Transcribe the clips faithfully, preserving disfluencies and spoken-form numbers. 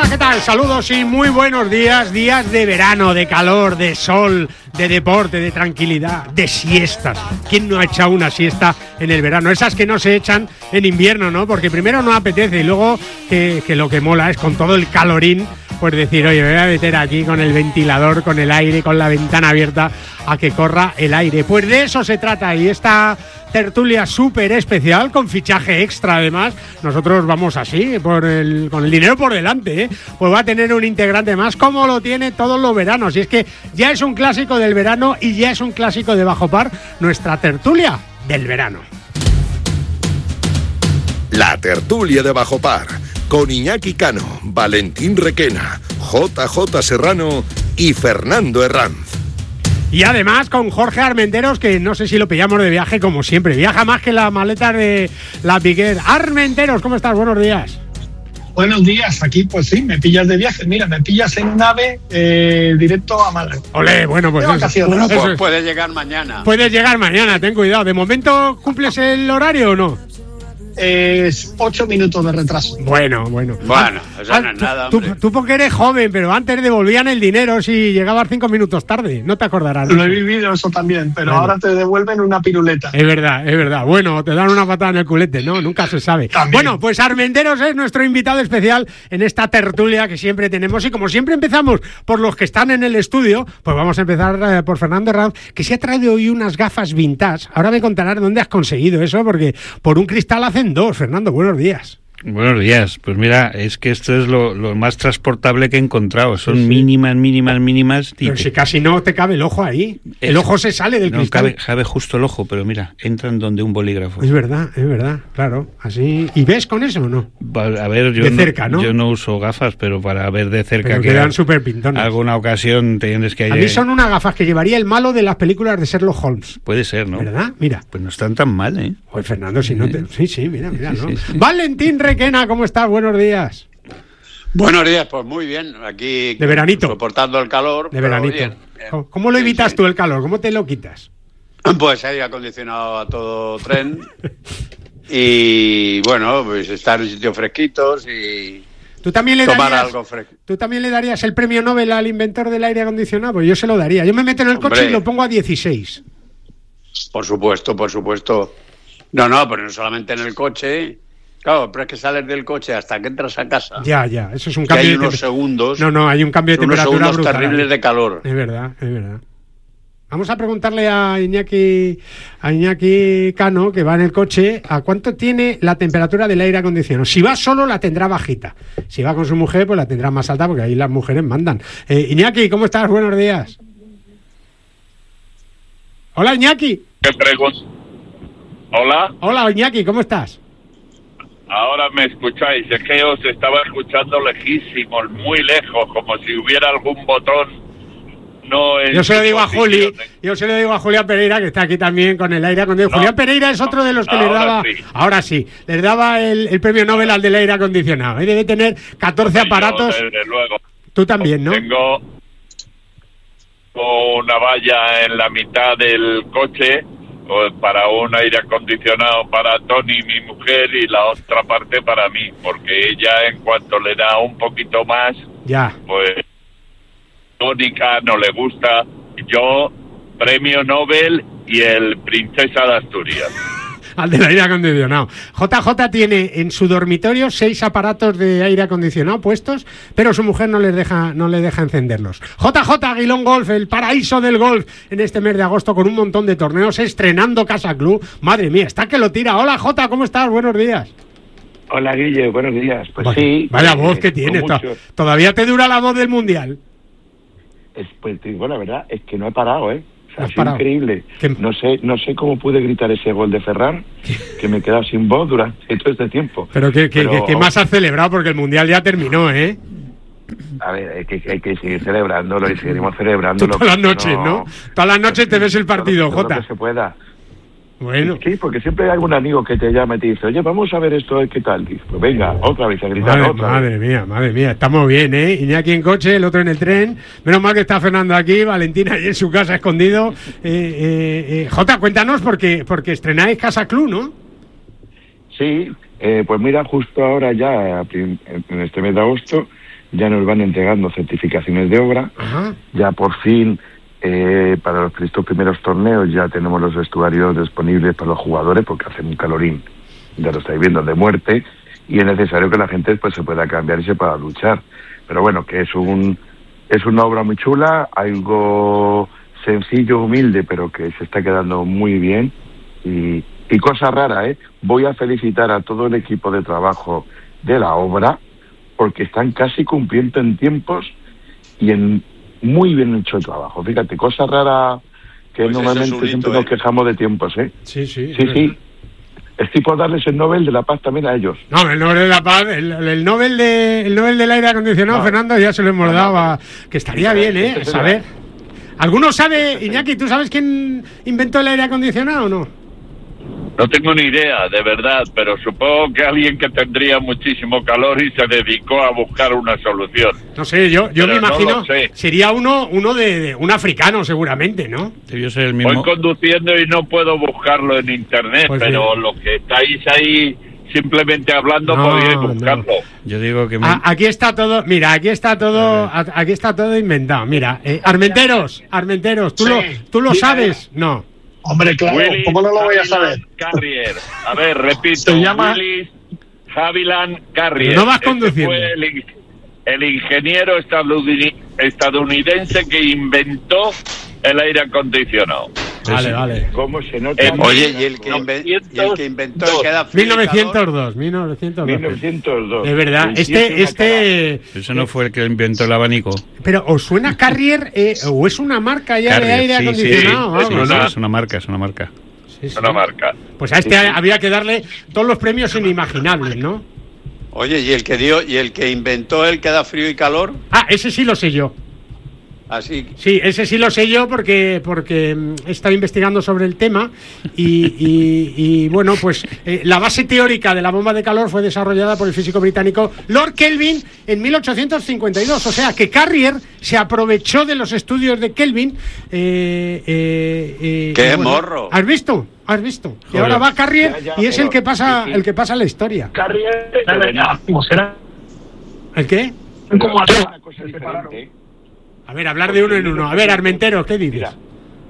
Hola, ¿qué tal? Saludos y muy buenos días. Días de verano, de calor, de sol, de deporte, de tranquilidad, de siestas. ¿Quién no ha echado una siesta en el verano? Esas que no se echan en invierno, ¿no? Porque primero no apetece y luego que, que lo que mola es con todo el calorín, pues decir, oye, me voy a meter aquí con el ventilador, con el aire, con la ventana abierta a que corra el aire. Pues de eso se trata y esta tertulia súper especial, con fichaje extra además. Nosotros vamos así, por el, con el dinero por delante, ¿eh? Pues va a tener un integrante más, como lo tiene todos los veranos. Y es que ya es un clásico del verano y ya es un clásico de Bajo Par, nuestra tertulia del verano. La tertulia de Bajo Par, con Iñaki Cano, Valentín Requena, J J Serrano y Fernando Herranz. Y además con Jorge Armenteros, que no sé si lo pillamos de viaje como siempre. Viaja más que las maletas de la Piquet. Armenteros, ¿cómo estás? Buenos días. Buenos días, aquí pues sí, me pillas de viaje. Mira, me pillas en un ave eh, directo a Málaga. Olé, bueno, pues eso, bueno, eso pues es. Puedes llegar mañana. Puedes llegar mañana, ten cuidado. ¿De momento cumples el horario o no? Es ocho minutos de retraso. Bueno, bueno. Bueno, eso ah, no es nada, tú, tú porque eres joven, pero antes devolvían el dinero si llegabas cinco minutos tarde. No te acordarás. Lo he vivido eso también, pero bueno, ahora te devuelven una piruleta. Es verdad, es verdad. Bueno, te dan una patada en el culete, ¿no? Nunca se sabe. También. Bueno, pues Armenteros es nuestro invitado especial en esta tertulia que siempre tenemos. Y como siempre empezamos por los que están en el estudio, pues vamos a empezar eh, por Fernando Herranz, que se ha traído hoy unas gafas vintage. Ahora me contarás dónde has conseguido eso, porque por un cristal hacen dos. Fernando, buenos días. Buenos días. Pues mira, es que esto es lo, lo más transportable que he encontrado. Son sí, sí. mínimas, mínimas, mínimas. Pero si casi no te cabe el ojo ahí. El es, ojo se sale del no, cristal. Cabe, cabe justo el ojo, pero mira, entran donde un bolígrafo. Es verdad, es verdad, claro. Así. ¿Y ves con eso o no? A ver, yo de cerca, no, ¿no? Yo no uso gafas, pero para ver de cerca pero que quedan súper pintones. Alguna ocasión tienes que... A mí son unas gafas que llevaría el malo de las películas de Sherlock Holmes. Puede ser, ¿no? ¿Verdad? Mira. Pues no están tan mal, ¿eh? Pues Fernando, si no te... Sí, sí, mira, mira, sí, ¿no? Sí, sí. Valentín Requena, ¿cómo estás? Buenos días. Buenos días, pues muy bien. Aquí de veranito. Soportando el calor. De veranito. Bien, bien. ¿Cómo, ¿Cómo lo evitas sí, tú el calor? ¿Cómo te lo quitas? Pues aire acondicionado a todo tren. Y bueno, pues estar en sitios fresquitos y ¿Tú también le tomar darías, algo fresco. ¿Tú también le darías el premio Nobel al inventor del aire acondicionado? Pues yo se lo daría. Yo me meto en el Hombre, coche y lo pongo a dieciséis. Por supuesto, por supuesto. No, no, pero no solamente en el coche. Claro, pero es que sales del coche hasta que entras a casa. Ya, ya, eso es un que cambio hay de unos te... segundos. No, no, hay un cambio de temperatura unos segundos brutal. terribles de calor. Es verdad, es verdad. Vamos a preguntarle a Iñaki, a Iñaki Cano, que va en el coche, a cuánto tiene la temperatura del aire acondicionado. Si va solo, la tendrá bajita. Si va con su mujer, pues la tendrá más alta, porque ahí las mujeres mandan. Eh, Iñaki, ¿cómo estás? Buenos días. Hola, Iñaki. ¿Qué pregunta? Hola. Hola, Iñaki, ¿cómo estás? Ahora me escucháis, es que os estaba escuchando lejísimos, muy lejos, como si hubiera algún botón. No en yo se lo digo a Juli, de... yo se lo digo a Julián Pereira, que está aquí también con el aire acondicionado. No, Julián Pereira es otro de los que les daba, sí. ahora sí, les daba el, el premio Nobel al del aire acondicionado. Y debe tener catorce aparatos. Yo, desde luego. Tú también, ¿no? Tengo una valla en la mitad del coche para un aire acondicionado para Tony, mi mujer, y la otra parte para mí, porque ella, en cuanto le da un poquito más, ya, pues tónica, no le gusta. Yo, premio Nobel y el Princesa de Asturias. Al del aire acondicionado. J J tiene en su dormitorio seis aparatos de aire acondicionado puestos, pero su mujer no les deja, no le deja encenderlos. J J Aguilón Golf, el paraíso del golf en este mes de agosto, con un montón de torneos, estrenando Casa Club. Madre mía, está que lo tira. Hola J, ¿cómo estás? Buenos días. Hola Guille, buenos días. Pues vaya, sí. Vaya eh, voz que tienes. Todavía te dura la voz del Mundial. Es, pues te digo la verdad, es que no he parado, ¿eh? O sea, ¿Has es parado? Increíble. ¿Qué? No sé, no sé cómo pude gritar ese gol de Ferran, que me he quedado sin voz durante todo este tiempo. Pero ¿qué, qué, Pero, ¿qué más has celebrado? Porque el Mundial ya terminó, ¿eh? A ver, hay que, hay que seguir celebrándolo y seguiremos celebrándolo. Todas las noches, ¿no? ¿no? Todas las noches te ves el partido, todo, todo Jota. Lo que se pueda. Bueno. Sí, porque siempre hay algún amigo que te llama y te dice, oye, vamos a ver esto, ¿qué tal? Dice, pues venga, otra vez a gritar, madre, otra Madre vez. mía, madre mía, estamos bien, ¿eh? Iñaki en coche, el otro en el tren. Menos mal que está Fernando aquí, Valentina ahí en su casa escondido. Eh, eh, eh, Jota, cuéntanos, porque, porque estrenáis Casa Club, ¿no? Sí, eh, pues mira, justo ahora ya, en este mes de agosto, ya nos van entregando certificaciones de obra. Ajá. Ya por fin, eh, para los estos primeros torneos, ya tenemos los vestuarios disponibles para los jugadores, porque hacen un calorín, ya lo estáis viendo, de muerte, y es necesario que la gente pues se pueda cambiar y se pueda luchar. Pero bueno, que es un es una obra muy chula, algo sencillo, humilde, pero que se está quedando muy bien. Y, y cosa rara, ¿eh? Voy a felicitar a todo el equipo de trabajo de la obra, porque están casi cumpliendo en tiempos y en muy bien hecho el trabajo. Fíjate, cosa rara que Pues normalmente eso es un siempre hito, nos ¿eh? quejamos de tiempos, ¿eh? Sí, sí. Sí, sí. Estoy por darles el Nobel de la Paz también a ellos. No, el Nobel de la Paz, el, el Nobel de el Nobel del aire acondicionado, No. Fernando, ya se lo hemos No, dado no, a- que estaría bien, ¿eh? Este Saber. ¿Alguno sabe, Iñaki, tú sabes quién inventó el aire acondicionado o no? No tengo ni idea, de verdad, pero supongo que alguien que tendría muchísimo calor y se dedicó a buscar una solución. No sé, yo, yo Pero me no imagino, lo sé. sería uno uno de, de un africano seguramente, ¿no? Debió ser el Voy mismo. conduciendo y no puedo buscarlo en internet, Pues pero sí. lo que estáis ahí simplemente hablando No, podéis no. buscarlo. Yo digo que... me- A- aquí está todo, mira, aquí está todo, a- aquí está todo inventado. Mira, eh, Armenteros, Armenteros, ¿tú Sí. lo, tú lo Dime. sabes? No. Hombre, claro, Willis ¿cómo no lo voy a Haviland saber? Carrier. A ver, repito. Se llama- Willis Haviland Carrier. No vas Ese conduciendo. fue el, in- el ingeniero estadouni- estadounidense que inventó el aire acondicionado. Vale, vale. ¿Cómo se nota? Eh, Oye, y el que, inven- y el que inventó el que da frío y mil novecientos calor, dos, mil novecientos dos. mil novecientos dos. De verdad, El siete este, una este, Ese no fue el que inventó el abanico. pero ¿os suena Carrier eh, o es una marca ya de Carrier, aire sí, sí, acondicionado? sí, Sí, Vamos, sí, ¿no? es una marca, es una marca. Sí, sí. Una marca. Pues a este había que darle todos los premios inimaginables, ¿no? Oye, y el que dio, y el que inventó el que da frío y calor, Ah, ese sí lo sé yo. así. Sí, ese sí lo sé yo porque, porque mm, he estado investigando sobre el tema y, y- y, bueno, pues eh, la base teórica de la bomba de calor fue desarrollada por el físico británico Lord Kelvin en mil ochocientos cincuenta y dos. O sea que Carrier se aprovechó de los estudios de Kelvin. eh, eh, eh, ¡Qué y bueno, morro! ¿Has visto? ¿Has visto? Y Joder. ahora va Carrier Ya, ya, y es el pero- que pasa, sí, sí. el que pasa la historia. Carrier, como será, ¿El qué? como Pero es arriba. una cosa diferente, ¿eh? A ver, hablar de uno en uno. A ver, Armenteros, ¿qué dices? Mira,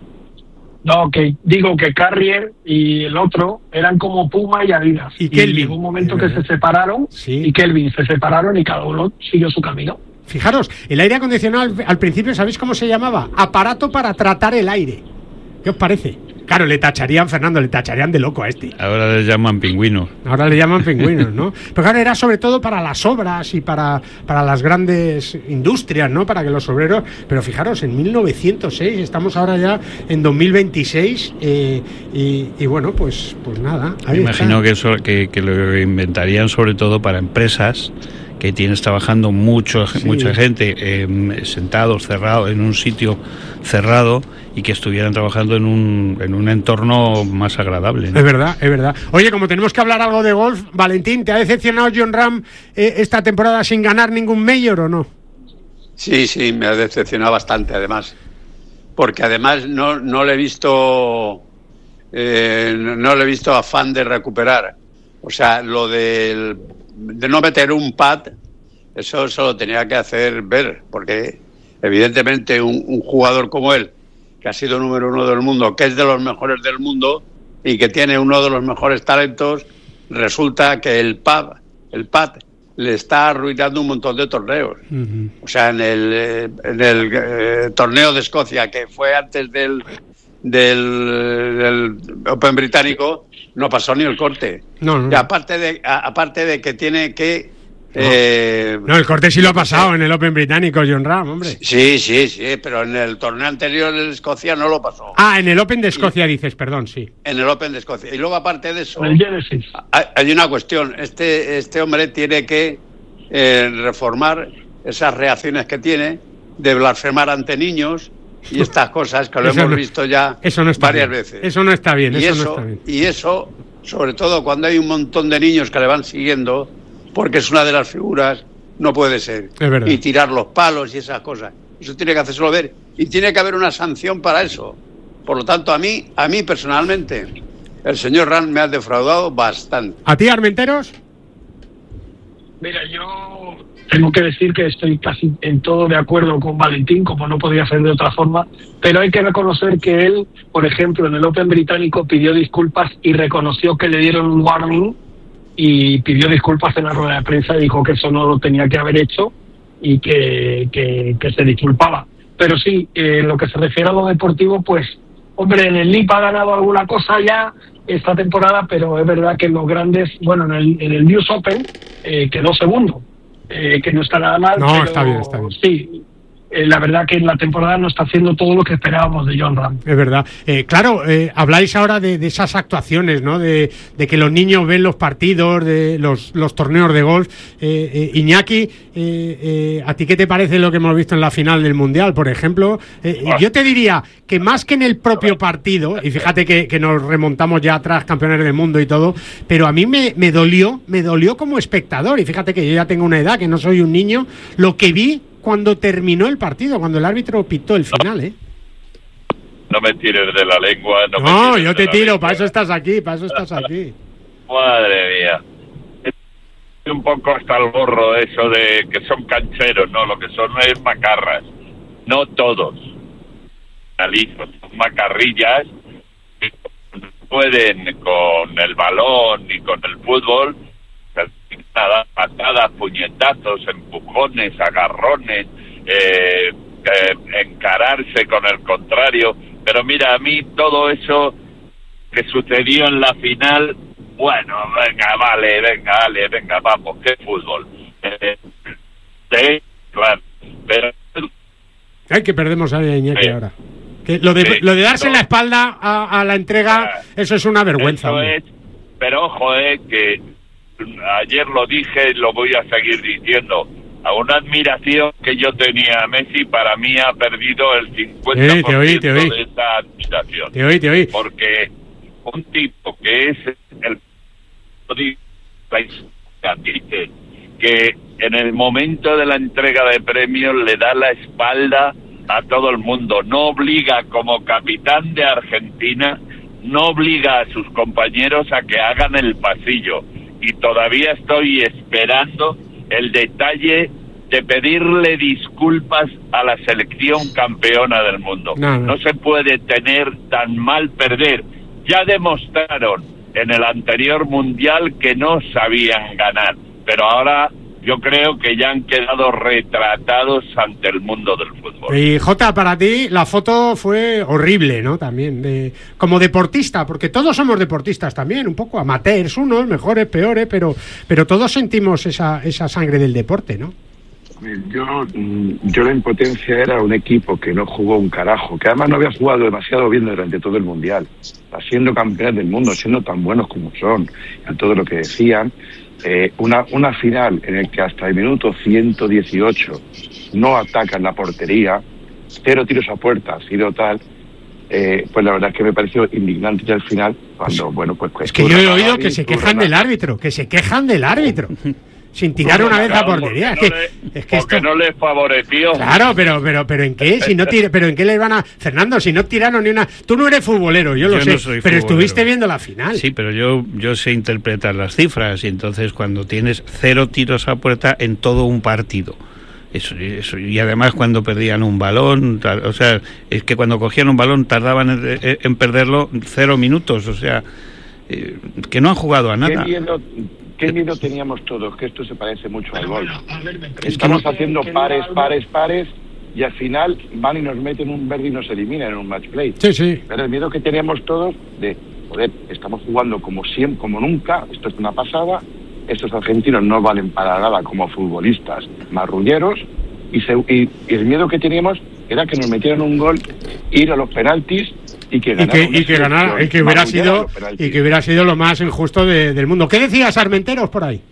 No, que digo que Carrier y el otro eran como Puma y Adidas. Y Kelvin. llegó un momento Es que verdad. se separaron Sí. y Kelvin se separaron y cada uno siguió su camino. Fijaros, el aire acondicionado al, al principio, ¿sabéis cómo se llamaba? Aparato para tratar el aire. ¿Qué os parece? Claro, le tacharían, Fernando, le tacharían de loco a este. Ahora les llaman pingüinos. Ahora le llaman pingüinos, ¿no? Pero claro, era sobre todo para las obras y para, para las grandes industrias, ¿no? Para que los obreros... Pero fijaros, en mil novecientos seis, estamos ahora ya en dos mil veintiséis eh, y, y bueno, pues, pues nada. Me ahí imagino está. que, eso, que, que lo inventarían sobre todo para empresas que tienes trabajando mucho, Sí. mucha gente eh, sentados, cerrados, en un sitio cerrado y que estuvieran trabajando en un, en un entorno más agradable, ¿no? Es verdad, es verdad. Oye, como tenemos que hablar algo de golf, Valentín, ¿te ha decepcionado John Ram eh, esta temporada sin ganar ningún mayor o no? Sí, sí, me ha decepcionado bastante, además. Porque además no, no le he visto eh, no, no le he visto afán de recuperar. O sea, lo del, de no meter un pad, eso, eso lo tenía que hacer ver, porque evidentemente un, un jugador como él, que ha sido número uno del mundo, que es de los mejores del mundo y que tiene uno de los mejores talentos, resulta que el pad, el pad le está arruinando un montón de torneos. Uh-huh. O sea, en el, eh, en el eh, torneo de Escocia, que fue antes del, del, del Open británico, no pasó ni el corte. No, no. Y aparte de, a- aparte de que tiene que... eh, No, el corte sí lo ha pasado en el Open británico, John Ram, hombre. sí, sí, sí, pero en el torneo anterior en Escocia no lo pasó. Ah, en el Open de Escocia dices, perdón, sí. En el Open de Escocia. Y luego, aparte de eso, Con el Genesis. hay, hay una cuestión. Este, este hombre tiene que eh, reformar esas reacciones que tiene de blasfemar ante niños y estas cosas que lo Eso hemos no- visto ya Eso no está varias bien. veces. Eso no está bien, y eso, eso, no está bien. y eso, sobre todo cuando hay un montón de niños que le van siguiendo, porque es una de las figuras, no puede ser. Es verdad. Y tirar los palos y esas cosas. Eso tiene que hacérselo ver. Y tiene que haber una sanción para eso. Por lo tanto, a mí, a mí personalmente, el señor Ram me ha defraudado bastante. ¿A ti, Armenteros? Mira, yo tengo que decir que estoy casi en todo de acuerdo con Valentín, como no podía ser de otra forma, pero hay que reconocer que él, por ejemplo, en el Open británico pidió disculpas y reconoció que le dieron un warning y pidió disculpas en la rueda de prensa y dijo que eso no lo tenía que haber hecho y que, que, que se disculpaba. Pero sí, eh, en lo que se refiere a lo deportivo, pues, hombre, en el L I P ha ganado alguna cosa ya esta temporada, pero es verdad que en los grandes, bueno, en el, en el News Open eh, quedó segundo. Eh, que no está nada mal. No, pero está bien, está bien. Sí, eh, la verdad que en la temporada no está haciendo todo lo que esperábamos de Jon Rahm. Es verdad. Eh, claro, eh, habláis ahora de, de esas actuaciones, ¿no? De, de que los niños ven los partidos, de los, los torneos de golf. Eh, eh, Iñaki, eh, eh, ¿a ti qué te parece lo que hemos visto en la final del Mundial, por ejemplo? Eh, yo te diría que más que en el propio partido, y fíjate que, que nos remontamos ya atrás, campeones del mundo y todo, pero a mí me, me dolió, me dolió como espectador, y fíjate que yo ya tengo una edad, que no soy un niño, lo que vi cuando terminó el partido, cuando el árbitro pitó el final, ¿eh? No me tires de la lengua. No, no me yo te tiro, lengua. para eso estás aquí, para eso estás aquí. Madre mía. Es un poco hasta el gorro eso de que son cancheros, no, lo que son es macarras. No todos. Son macarrillas que pueden con el balón y con el fútbol nada, patadas, puñetazos, empujones, agarrones, eh, eh, encararse con el contrario. Pero mira, a mí todo eso que sucedió en la final, bueno, venga, vale, venga, vale, venga, vamos, qué fútbol. Eh, sí, claro, pero... Ay, que perdemos a Iñaki sí. ahora. Que lo de sí, lo de darse no. la espalda a, a la entrega, uh, eso es una vergüenza. Eso es, pero ojo, eh, que ayer lo dije y lo voy a seguir diciendo. A una admiración que yo tenía a Messi, para mí ha perdido el cincuenta por ciento eh, te oí, te oí. de esa admiración. Te oí, te oí. Porque un tipo que es el... dice que en el momento de la entrega de premios le da la espalda a todo el mundo, no obliga como capitán de Argentina, no obliga a sus compañeros a que hagan el pasillo, y todavía estoy esperando el detalle de pedirle disculpas a la selección campeona del mundo. No, no. No se puede tener tan mal perder. Ya demostraron en el anterior mundial que no sabían ganar, pero ahora yo creo que ya han quedado retratados ante el mundo del fútbol. Y Jota, para ti la foto fue horrible, ¿no? También, de, como deportista, porque todos somos deportistas también, un poco amateurs, unos mejores, peores, pero, pero todos sentimos esa, esa sangre del deporte, ¿no? Yo, yo la impotencia era un equipo que no jugó un carajo, que además no había jugado demasiado bien durante todo el Mundial, siendo campeones del mundo, siendo tan buenos como son, a todo lo que decían. Eh, una, una final en el que hasta el minuto ciento dieciocho no atacan la portería, cero tiros a puerta, ha sido tal, eh, pues la verdad es que me pareció indignante ya al final, cuando, pues, bueno, pues... Es que yo he oído que se quejan del árbitro, que se quejan del árbitro. Sin tirar una vez a portería. Es que, es que porque esto... no les favoreció. Claro, pero pero pero ¿en qué? Si no tira, pero ¿en qué les van a... Fernando, si no tiraron ni una... Tú no eres futbolero, yo lo yo sé, no soy pero futbolero. Estuviste viendo la final. Sí, pero yo, yo sé interpretar las cifras, y entonces cuando tienes cero tiros a puerta en todo un partido, eso, eso y además cuando perdían un balón, tal, o sea, es que cuando cogían un balón tardaban en, en perderlo cero minutos, o sea, eh, que no han jugado a nada. ¿Qué miedo, qué miedo teníamos todos? Que esto se parece mucho al gol. Es que Estamos no- haciendo pares, pares, pares, y al final van y nos meten un verde y nos eliminan en un match play. Sí, sí. Pero el miedo que teníamos todos de, joder, estamos jugando como siempre, como nunca, esto es una pasada, estos argentinos no valen para nada como futbolistas marrulleros, y, se, y, y el miedo que teníamos era que nos metieran un gol, ir a los penaltis y que Y ganara que, una y que ganara, selección y que hubiera marrullera sido los penaltis. y que hubiera sido lo más injusto de- del mundo. ¿Qué decías, Armenteros, por ahí?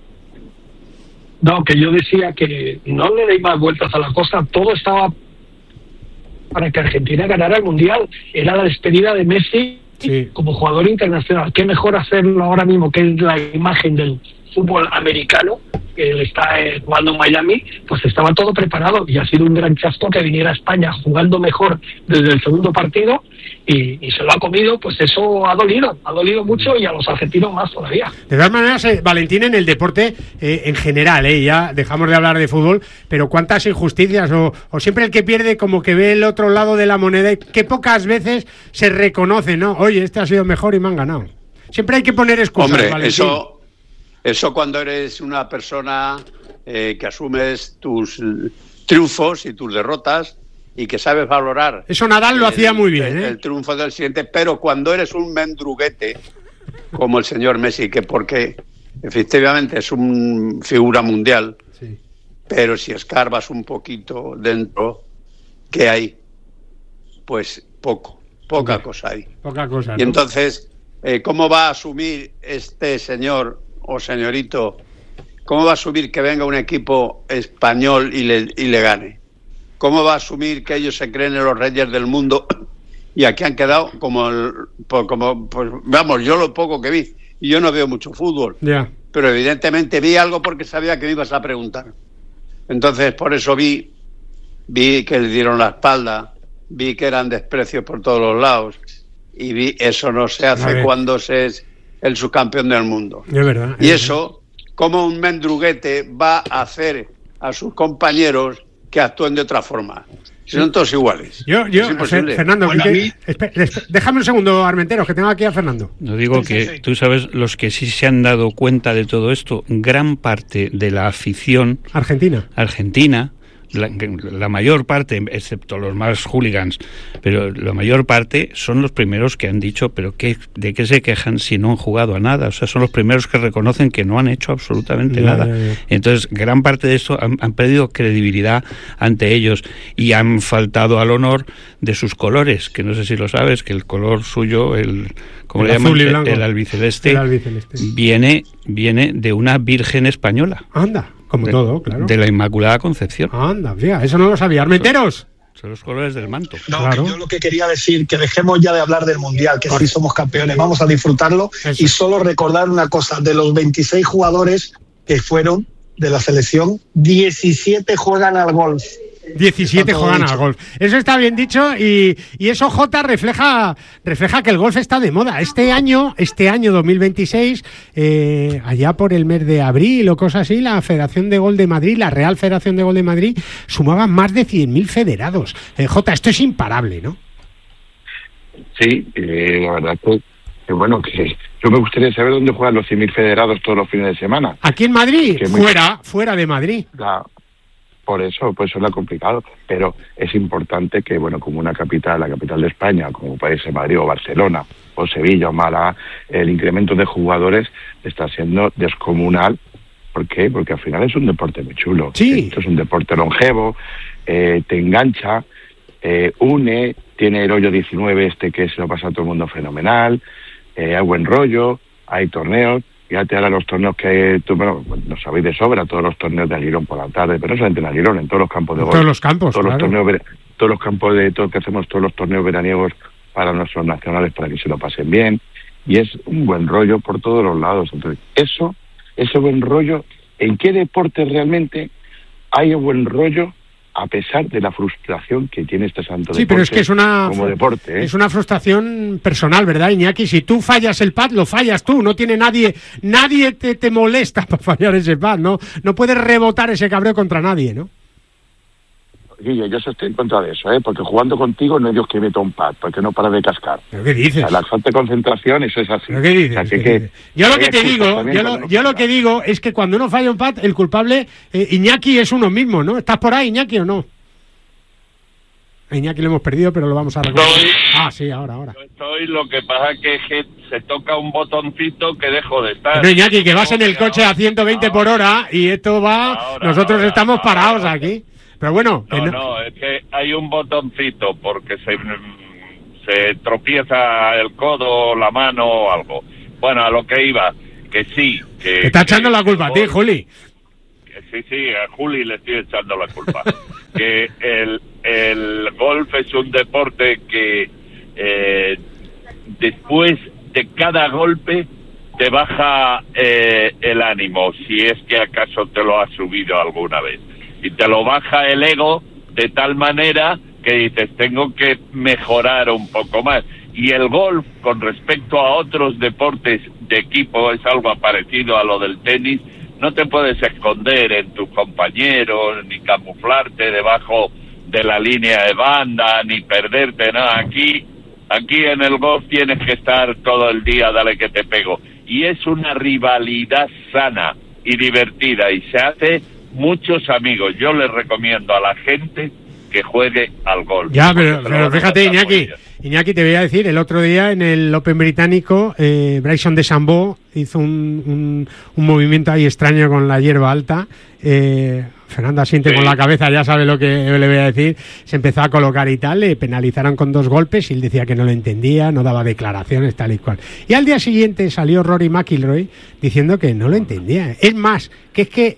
No, que yo decía que no le deis más vueltas a la cosa, todo estaba para que Argentina ganara el Mundial, era la despedida de Messi Sí. como jugador internacional. Qué mejor hacerlo ahora mismo, que es la imagen del, fútbol americano, que él está eh, jugando en Miami, pues estaba todo preparado y ha sido un gran chasco que viniera a España jugando mejor desde el segundo partido y, y se lo ha comido. Pues eso ha dolido, ha dolido mucho y a los argentinos más todavía. De todas maneras, eh, Valentín, en el deporte eh, en general, eh, ya dejamos de hablar de fútbol, pero cuántas injusticias o, o siempre el que pierde como que ve el otro lado de la moneda y que pocas veces se reconoce, ¿no? Oye, este ha sido mejor y me han ganado. Siempre hay que poner excusas, Hombre, Valentín. eso... Eso cuando eres una persona eh, que asumes tus triunfos y tus derrotas y que sabes valorar... Eso Nadal lo el, hacía muy bien, el, ¿eh? el triunfo del siguiente, pero cuando eres un mendruguete, como el señor Messi, que porque efectivamente es una figura mundial, sí, pero si escarbas un poquito dentro, ¿qué hay? Pues poco, poca okay. cosa hay. Poca cosa, y ¿no? entonces, eh, ¿cómo va a asumir este señor... o señorito, ¿cómo va a asumir que venga un equipo español y le, y le gane? ¿Cómo va a asumir que ellos se creen en los reyes del mundo y aquí han quedado como, el, como pues, vamos, yo lo poco que vi, y yo no veo mucho fútbol, yeah. pero evidentemente vi algo porque sabía que me ibas a preguntar. Entonces, por eso vi, vi que le dieron la espalda, vi que eran desprecios por todos los lados, y vi eso no se hace cuando se es el subcampeón del mundo. Es verdad. Y eso, como un mendruguete va a hacer a sus compañeros que actúen de otra forma. Si son todos iguales. Yo, yo, Fernando, bueno, que, mí... espera, déjame un segundo, Armenteros, que tengo aquí a Fernando. No digo sí, que sí, sí. Tú sabes, los que sí se han dado cuenta de todo esto, gran parte de la afición argentina, argentina La, la mayor parte, excepto los más hooligans, pero la mayor parte son los primeros que han dicho, pero ¿qué, ¿de qué se quejan si no han jugado a nada? O sea, son los primeros que reconocen que no han hecho absolutamente ya, nada. Ya, ya. Entonces, gran parte de esto han, han perdido credibilidad ante ellos y han faltado al honor de sus colores, que no sé si lo sabes, que el color suyo, el como le llaman, el, el albiceleste, el albiceleste, viene, viene de una virgen española. Anda. Como de, todo, claro. De la Inmaculada Concepción. Anda, fíjate, eso no lo sabía. Armenteros. Son, son los colores del manto. No, claro. Yo lo que quería decir, que dejemos ya de hablar del Mundial, que sí somos campeones, vamos a disfrutarlo. Eso. Y solo recordar una cosa, de los veintiséis jugadores que fueron de la selección, diecisiete juegan al golf. diecisiete juegan dicho. al golf. Eso está bien dicho y, y eso, Jota, refleja refleja que el golf está de moda. Este año, este año dos mil veintiséis, eh, allá por el mes de abril o cosas así, la Federación de Golf de Madrid, la Real Federación de Golf de Madrid, sumaba más de cien mil federados. Eh, Jota, esto es imparable, ¿no? Sí, eh, la verdad que, que bueno, que yo me gustaría saber dónde juegan los cien mil federados todos los fines de semana. ¿Aquí en Madrid? Fuera, muy... fuera de Madrid. La... Por eso, pues eso es lo complicado, pero es importante que, bueno, como una capital, la capital de España, como puede ser Madrid o Barcelona, o Sevilla o Málaga, el incremento de jugadores está siendo descomunal. ¿Por qué? Porque al final es un deporte muy chulo. Sí. Esto es un deporte longevo, eh, te engancha, eh, une, tiene el hoyo diecinueve este que se lo pasa a todo el mundo fenomenal, eh, hay buen rollo, hay torneos. Fíjate ahora los torneos que tú, bueno, lo sabéis de sobra, todos los torneos de Alirón por la tarde, pero no solamente en Alirón, en todos los campos de golf. Todos los campos, todos claro. los torneos, todos los campos de todo que hacemos, todos los torneos veraniegos para nuestros nacionales, para que se lo pasen bien, y es un buen rollo por todos los lados. Entonces, eso, ese buen rollo, ¿en qué deporte realmente hay un buen rollo? A pesar de la frustración que tiene este santo sí, deporte, pero es que es una como deporte, ¿eh? Es una frustración personal, ¿verdad, Iñaki? Si tú fallas el pad, lo fallas tú, no tiene nadie, nadie te, te molesta para fallar ese pad, ¿no? No puedes rebotar ese cabreo contra nadie, ¿no? Guille, yo estoy en contra de eso, ¿eh? Porque jugando contigo no es Dios que meta un pad, porque no para de cascar. ¿Pero qué dices? O sea, la falta de concentración, eso es así. ¿Pero qué dices? O sea, que, ¿Qué que, yo lo que te digo, yo, lo, yo lo que digo es que cuando uno falla un pad, el culpable, eh, Iñaki es uno mismo, ¿no? ¿Estás por ahí, Iñaki, o no? A Iñaki lo hemos perdido, pero lo vamos a recordar. Estoy, ah, sí, ahora, ahora. Estoy, lo que pasa es que se toca un botoncito que dejo de estar. Pero Iñaki, que vas en el coche a ciento veinte por hora y esto va... Ahora, nosotros ahora, estamos ahora, parados ahora. aquí. Pero bueno... No, no, no, es que hay un botoncito porque se, se tropieza el codo, la mano o algo. Bueno, a lo que iba, que sí. Que, Te está echando la culpa a ti, Juli. Sí, sí, a Juli le estoy echando la culpa. Que el, el golf es un deporte que eh, después de cada golpe te baja eh, el ánimo, si es que acaso te lo has subido alguna vez. Y te lo baja el ego de tal manera que dices, tengo que mejorar un poco más. Y el golf, con respecto a otros deportes de equipo, es algo parecido a lo del tenis. No te puedes esconder en tus compañeros, ni camuflarte debajo de la línea de banda, ni perderte, no. Aquí, aquí en el golf tienes que estar todo el día, dale que te pego. Y es una rivalidad sana y divertida, y se hace muchos amigos. Yo les recomiendo a la gente que juegue al golf. Ya, pero, pero fíjate, Iñaki, Iñaki, te voy a decir, el otro día en el Open británico, eh, Bryson DeChambeau hizo un, un, un movimiento ahí extraño con la hierba alta. Eh, Fernando asiente sí. con la cabeza, ya sabe lo que le voy a decir. Se empezó a colocar y tal, le penalizaron con dos golpes y él decía que no lo entendía, no daba declaraciones, tal y cual. Y al día siguiente salió Rory McIlroy diciendo que no lo entendía. Es más, que es que eh,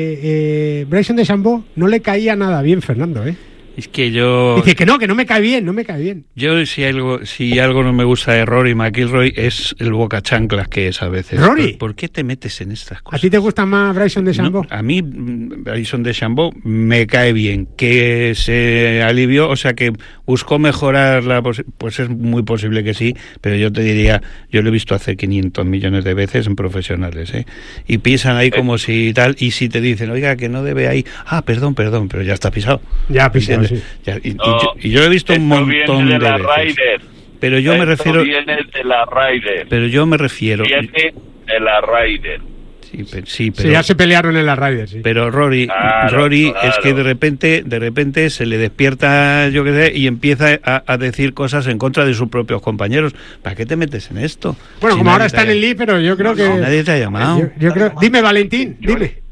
eh, Bryson DeChambeau no le caía nada bien, Fernando, ¿eh? Es que yo... Dice que no, que no me cae bien, no me cae bien. Yo si algo si algo no me gusta de Rory McIlroy es el boca chanclas que es a veces. ¿Rory? ¿Por, ¿Por qué te metes en estas cosas? ¿A ti te gusta más Bryson DeChambeau? No, a mí Bryson DeChambeau me cae bien. Que se alivió, o sea que buscó mejorar la... Pues es muy posible que sí, pero yo te diría, yo lo he visto hacer quinientos millones de veces en profesionales, ¿eh? Y pisan ahí como si tal, y si te dicen, oiga, que no debe ahí... Ah, perdón, perdón, pero ya está pisado. Ya pisado. Sí. Ya, y, no, y, yo, y yo lo he visto un montón de, de veces. Rider. Pero yo esto me refiero. Viene de la Ryder. Pero yo me refiero. Viene de la Ryder. Sí, pero, sí, pero, sí, ya se pelearon en la Ryder, sí. Pero Rory, claro, Rory claro. es que de repente, de repente se le despierta, yo qué sé, y empieza a, a decir cosas en contra de sus propios compañeros. ¿Para qué te metes en esto? Bueno, si como ahora está en el League, pero yo creo que no, nadie te ha llamado. Yo, yo creo... Dime, Valentín, dime.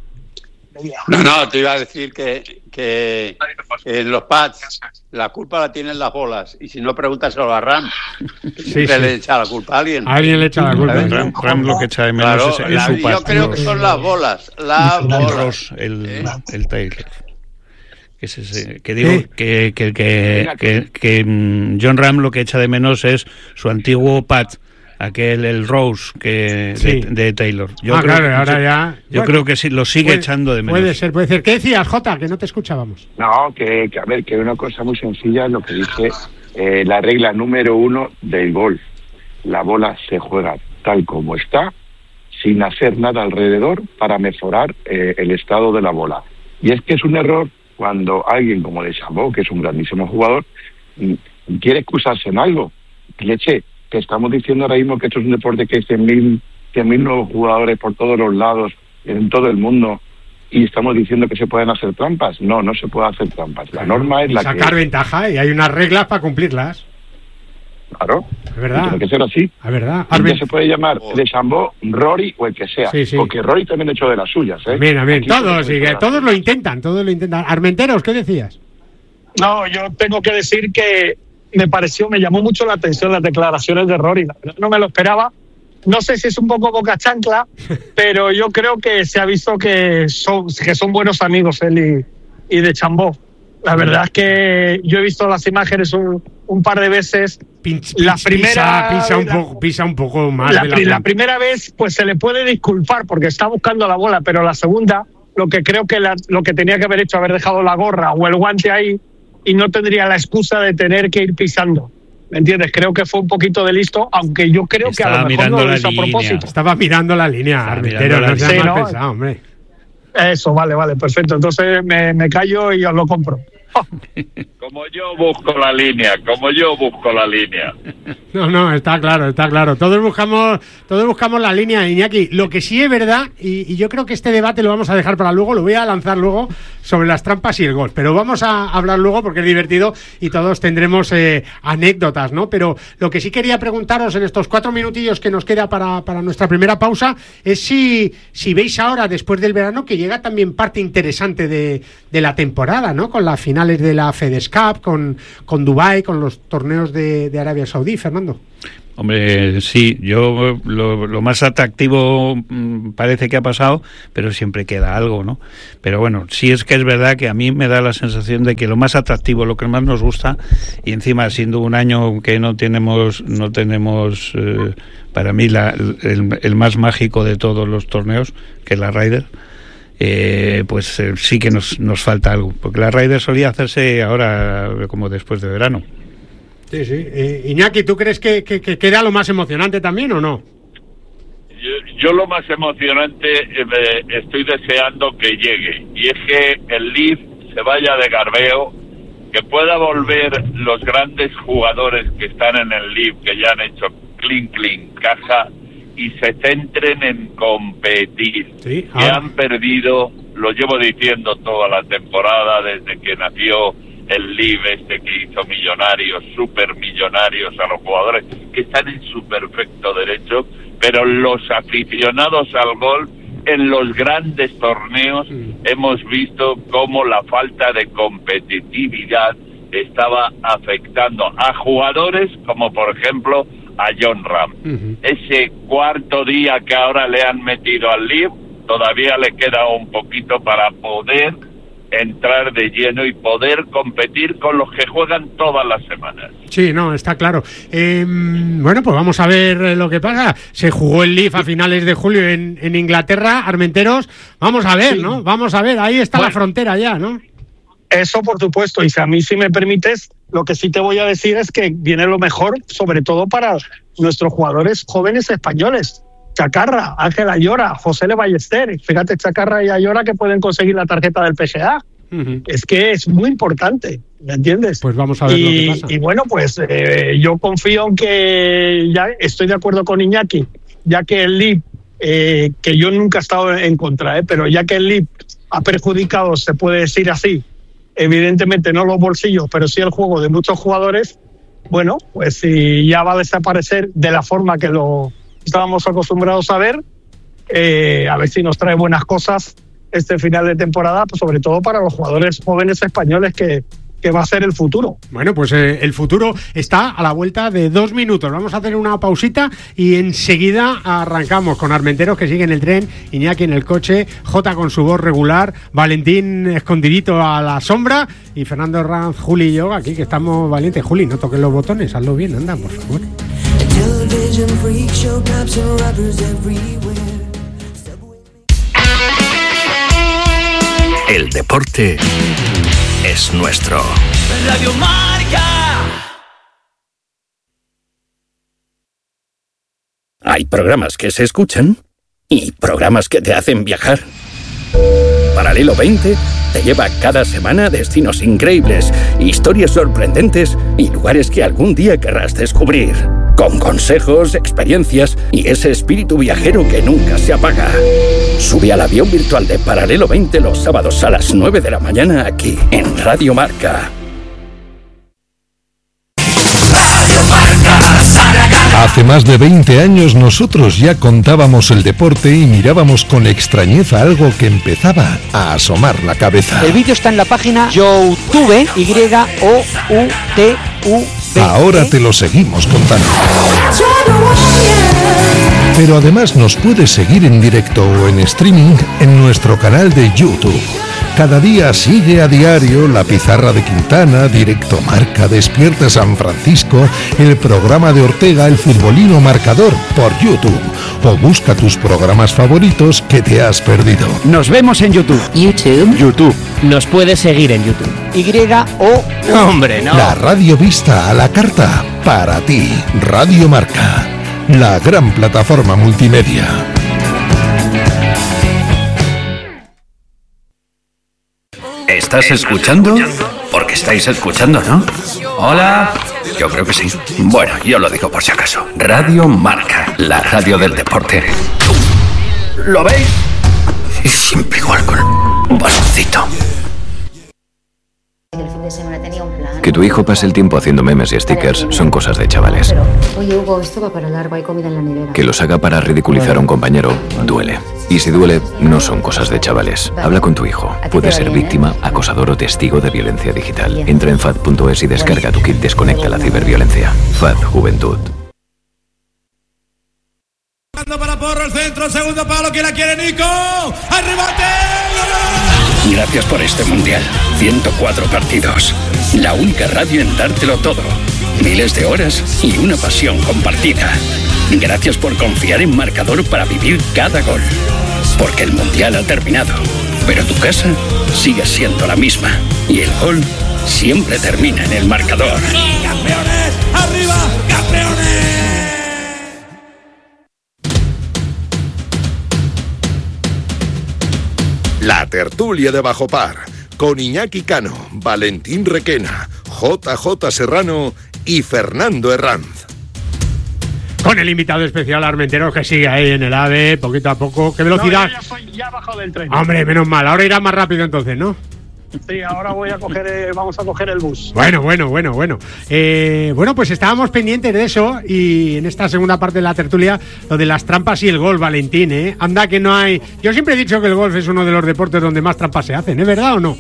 No, no, te iba a decir que, que en los pads la culpa la tienen las bolas, y si no, pregúntaselo a Ram. Sí, sí. le echa la culpa a alguien. Alguien le echa la culpa. Ram, Ram lo que echa de menos claro, es, es la, su pad. Yo creo que son las bolas. Las bolas. El, ¿Eh? el Taylor. Que, es ese, que digo ¿Eh? que, que, que, que, que um, John Ram lo que echa de menos es su antiguo pad. Aquel, el Rose que sí. de, de Taylor. Yo ah, creo, claro, ahora yo, ya... Yo bueno, creo que sí, lo sigue puede, echando de menos. Puede ser, puede ser. ¿Qué decías, Jota? Que no te escuchábamos. No, que, que a ver, que una cosa muy sencilla es lo que dice eh, la regla número uno del golf. La bola se juega tal como está, sin hacer nada alrededor para mejorar eh, el estado de la bola. Y es que es un error cuando alguien como DeChambeau, que es un grandísimo jugador, quiere excusarse en algo. Leche, que estamos diciendo ahora mismo que esto es un deporte que hay cien mil nuevos jugadores por todos los lados, en todo el mundo, y estamos diciendo que se pueden hacer trampas. No, no se puede hacer trampas. La norma es la sacar que... Sacar ventaja, y hay unas reglas para cumplirlas. Claro. Es verdad. Tiene que ser así. Es verdad. Ya se puede llamar oh. DeChambeau, Rory o el que sea. Sí, sí. Porque Rory también ha hecho de las suyas, ¿eh? Bien, bien. Todos, sí, que todos lo intentan, todos lo intentan. Armenteros, ¿qué decías? No, yo tengo que decir que me pareció, me llamó mucho la atención las declaraciones de Rory. La verdad, no me lo esperaba. No sé si es un poco boca chancla, pero yo creo que se ha visto que son, que son buenos amigos él y, y DeChambeau. La verdad es que yo he visto las imágenes un, un par de veces. Pinch, la pinch, primera pisa, pisa, un la, poco, pisa un poco más. La, de la, la primera vez, pues se le puede disculpar porque está buscando la bola, pero la segunda, lo que creo que la, lo que tenía que haber hecho, haber dejado la gorra o el guante ahí, y no tendría la excusa de tener que ir pisando. ¿Me entiendes? Creo que fue un poquito de listo, aunque yo creo Estaba que a lo mejor no lo hizo a línea. propósito. Estaba mirando la línea, Armentero, no sea sí, mal ¿no? pensado, hombre. Eso, vale, vale, perfecto. Entonces me, me callo y os lo compro. Oh. Como yo busco la línea, como yo busco la línea. No, no, está claro, está claro. Todos buscamos, todos buscamos la línea, Iñaki. Lo que sí es verdad, y, y yo creo que este debate lo vamos a dejar para luego, lo voy a lanzar luego sobre las trampas y el golf. Pero vamos a hablar luego porque es divertido y todos tendremos eh, anécdotas, ¿no? Pero lo que sí quería preguntaros en estos cuatro minutillos que nos queda para, para nuestra primera pausa es si, si veis ahora, después del verano, que llega también parte interesante de, de la temporada, ¿no? Con la final de la FedEx Cup, con, con Dubái, con los torneos de, de Arabia Saudí, Fernando. Hombre, sí, yo lo, lo más atractivo mmm, parece que ha pasado, pero siempre queda algo, ¿no? Pero bueno, sí es que es verdad que a mí me da la sensación de que lo más atractivo, lo que más nos gusta, y encima siendo un año que no tenemos, no tenemos eh, para mí la, el, el más mágico de todos los torneos, que es la Ryder, eh, pues eh, sí que nos, nos falta algo, porque la Ryder solía hacerse ahora como después de verano. Sí, sí. Eh, Iñaki, ¿tú crees que, que, que queda lo más emocionante también o no? Yo, yo lo más emocionante eh, estoy deseando que llegue, y es que el L I V se vaya de garbeo, que pueda volver los grandes jugadores que están en el L I V, que ya han hecho clean, clean, caja, y se centren en competir. Sí, ah. Que han perdido, lo llevo diciendo toda la temporada, desde que nació el L I V este que hizo millonarios, super millonarios a los jugadores, que están en su perfecto derecho, pero los aficionados al golf en los grandes torneos mm. hemos visto cómo la falta de competitividad estaba afectando a jugadores como por ejemplo a Jon Rahm. Mm-hmm. Ese cuarto día que ahora le han metido al L I V, todavía le queda un poquito para poder entrar de lleno y poder competir con los que juegan todas las semanas. Sí, no, está claro. Eh, bueno, pues vamos a ver lo que pasa. Se jugó el L I V a finales de julio en, en Inglaterra, Armenteros. Vamos a ver, sí. ¿no? Vamos a ver, ahí está bueno, la frontera ya, ¿no? Eso por supuesto, y si a mí si me permites, lo que sí te voy a decir es que viene lo mejor, sobre todo para nuestros jugadores jóvenes españoles. Chacarra, Ángel Ayora, José Le Ballester, fíjate, Chacarra y Ayora que pueden conseguir la tarjeta del P G A. Uh-huh. Es que es muy importante, ¿me entiendes? Pues vamos a ver y, lo que pasa. Y bueno, pues eh, yo confío en que, ya estoy de acuerdo con Iñaki, ya que el L I V, eh, que yo nunca he estado en contra, eh, pero ya que el L I V ha perjudicado, se puede decir así, evidentemente no los bolsillos, pero sí el juego de muchos jugadores, bueno, pues si ya va a desaparecer de la forma que lo estábamos acostumbrados a ver, eh, a ver si nos trae buenas cosas este final de temporada, pues sobre todo para los jugadores jóvenes españoles que, que va a ser el futuro. Bueno, pues eh, el futuro está a la vuelta de dos minutos. Vamos a hacer una pausita y enseguida arrancamos con Armenteros, que sigue en el tren, Iñaki en el coche, Jota con su voz regular, Valentín escondidito a la sombra y Fernando Herranz, Juli y yo aquí, que estamos valientes. Juli, no toques los botones, hazlo bien, anda, por favor. El deporte es nuestro. Radio Marca. Hay programas que se escuchan y programas que te hacen viajar. Paralelo veinte te lleva cada semana a destinos increíbles, historias sorprendentes y lugares que algún día querrás descubrir. Con consejos, experiencias y ese espíritu viajero que nunca se apaga. Sube al avión virtual de Paralelo veinte los sábados a las nueve de la mañana aquí en Radio Marca. Hace más de veinte años nosotros ya contábamos el deporte y mirábamos con extrañeza algo que empezaba a asomar la cabeza. El vídeo está en la página YouTube, Y O U T U B. Ahora te lo seguimos contando. Pero además nos puedes seguir en directo o en streaming en nuestro canal de YouTube. Cada día sigue a diario La Pizarra de Quintana, Directo Marca, Despierta San Francisco, el programa de Ortega, El Futbolino Marcador, por YouTube. O busca tus programas favoritos que te has perdido. Nos vemos en YouTube. YouTube. YouTube. Nos puedes seguir en YouTube. Y O... ¡Hombre, no! La radio vista a la carta. Para ti, Radio Marca. La gran plataforma multimedia. ¿Estás escuchando? Porque estáis escuchando, ¿no? Hola. Yo creo que sí. Bueno, yo lo digo por si acaso. Radio Marca, la radio del deporte. ¿Lo veis? Siempre igual con un baloncito. Que tu hijo pase el tiempo haciendo memes y stickers son cosas de chavales. Oye, Hugo, esto va para largo, hay comida en la nevera. Que los haga para ridiculizar a un compañero duele. Y si duele, no son cosas de chavales. Habla con tu hijo. Puede ser víctima, acosador o testigo de violencia digital. Entra en F A D punto es y descarga tu kit Desconecta la ciberviolencia. F A D Juventud. Tocando para Porro el centro, segundo palo, que la quiere Nico. ¡Al rebote! Gracias por este mundial. ciento cuatro partidos. La única radio en dártelo todo. Miles de horas y una pasión compartida. Gracias por confiar en Marcador para vivir cada gol. Porque el mundial ha terminado, pero tu casa sigue siendo la misma. Y el gol siempre termina en el marcador. ¡Campeones! ¡Arriba! ¡Campeones! La tertulia de Bajo Par, con Iñaki Cano, Valentín Requena, J J Serrano y Fernando Herranz. Con el invitado especial Armenteros, que sigue ahí en el AVE, poquito a poco. ¿Qué velocidad? No, ya, soy, ya bajo del tren. Hombre, menos mal. Ahora irá más rápido entonces, ¿no? Sí, ahora voy a coger, eh, vamos a coger el bus. Bueno, bueno, bueno, bueno. Eh, bueno, pues estábamos pendientes de eso y en esta segunda parte de la tertulia, lo de las trampas y el golf, Valentín, ¿eh? Anda que no hay... Yo siempre he dicho que el golf es uno de los deportes donde más trampas se hacen, ¿es verdad o no?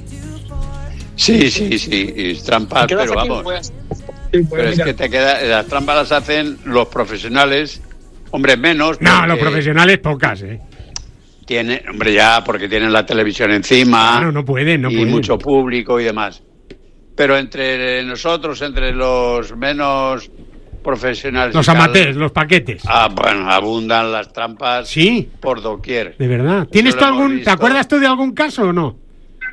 Sí, sí, sí, es trampas, pero vamos... Pues, sí, pues, pero mira. Es que te queda, las trampas las hacen los profesionales, hombre, menos... No, los profesionales pocas, ¿eh? Tiene, hombre, ya, porque tienen la televisión encima. Claro, no pueden, no y pueden. mucho público y demás. Pero entre nosotros, entre los menos profesionales... Los amateurs, los paquetes. Ah, bueno, abundan las trampas. Sí. Por doquier. De verdad. ¿Tienes tú algún... ¿Te acuerdas tú de algún caso o no?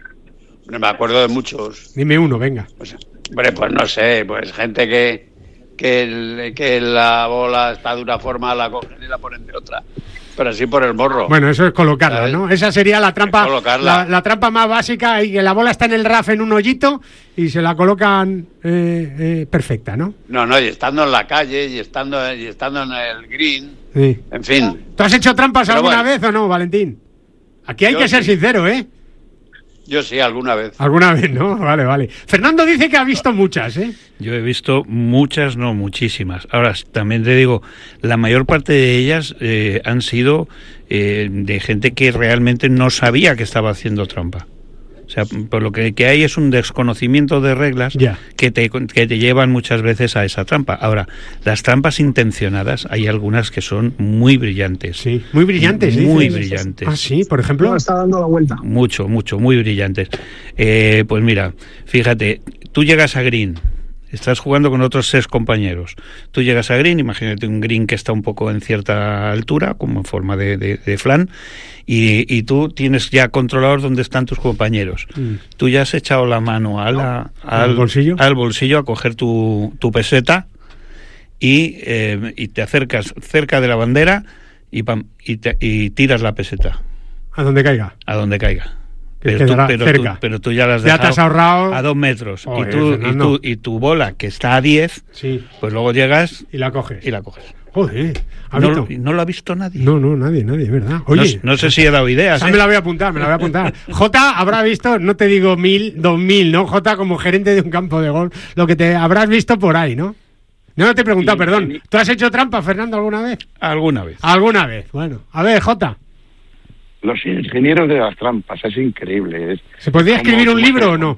Me acuerdo de muchos. Dime uno, venga. Pues, hombre, pues no sé, pues gente que, que, el, que la bola está de una forma, la cogen y la ponen de otra. Pero así por el morro. Bueno, eso es colocarla, ¿sabes? ¿No? Esa sería la trampa, la, la trampa más básica, y que la bola está en el R A F en un hoyito y se la colocan eh, eh, perfecta, ¿no? No, no, y estando en la calle y estando y estando en el green, sí. En fin. ¿Tú has hecho trampas Pero alguna bueno. vez o no, Valentín? Aquí hay Yo que ser sí. sincero, ¿eh? Yo sí, alguna vez. Alguna vez, ¿no? Vale, vale. Fernando dice que ha visto muchas, ¿eh? Yo he visto muchas, no muchísimas. Ahora, también te digo, la mayor parte de ellas eh, han sido eh, de gente que realmente no sabía que estaba haciendo trampa. O sea, por lo que, que hay es un desconocimiento de reglas ya. que, te, que te llevan muchas veces a esa trampa. Ahora, las trampas intencionadas, hay algunas que son muy brillantes. Sí, muy brillantes. Muy dices. brillantes. Ah, sí, por ejemplo. No, está dando la vuelta. Mucho, mucho, muy brillantes. Eh, pues mira, fíjate, tú llegas a green, estás jugando con otros seis compañeros. Tú llegas a green, imagínate un green que está un poco en cierta altura, como en forma de, de, de flan, y, y tú tienes ya controlados dónde están tus compañeros. Mm. Tú ya has echado la mano a la, al, bolsillo? al bolsillo a coger tu, tu peseta y, eh, y te acercas cerca de la bandera y, pam, y, te, y tiras la peseta. A donde caiga. A donde caiga. Pero tú, pero, tú, pero tú ya las has ya te has ahorrado a dos metros. Oh, y, tú, y, tú, y tu bola, que está a diez, sí. Pues luego llegas y la coges. Y la coges. Joder. No, no lo ha visto nadie. No, no, nadie, nadie, es verdad. Oye, no, no sé si he dado ideas. ¿eh? Me la voy a apuntar, me la voy a apuntar. Jota habrá visto, no te digo mil, dos mil, ¿no? Jota como gerente de un campo de golf, lo que te habrás visto por ahí, ¿no? No, no te he preguntado, sí, perdón. Sí. ¿Tú has hecho trampa, Fernando, alguna vez? Alguna vez. Alguna vez, bueno. A ver, Jota. Los ingenieros de las trampas, es increíble. Es ¿Se podría escribir un libro o no?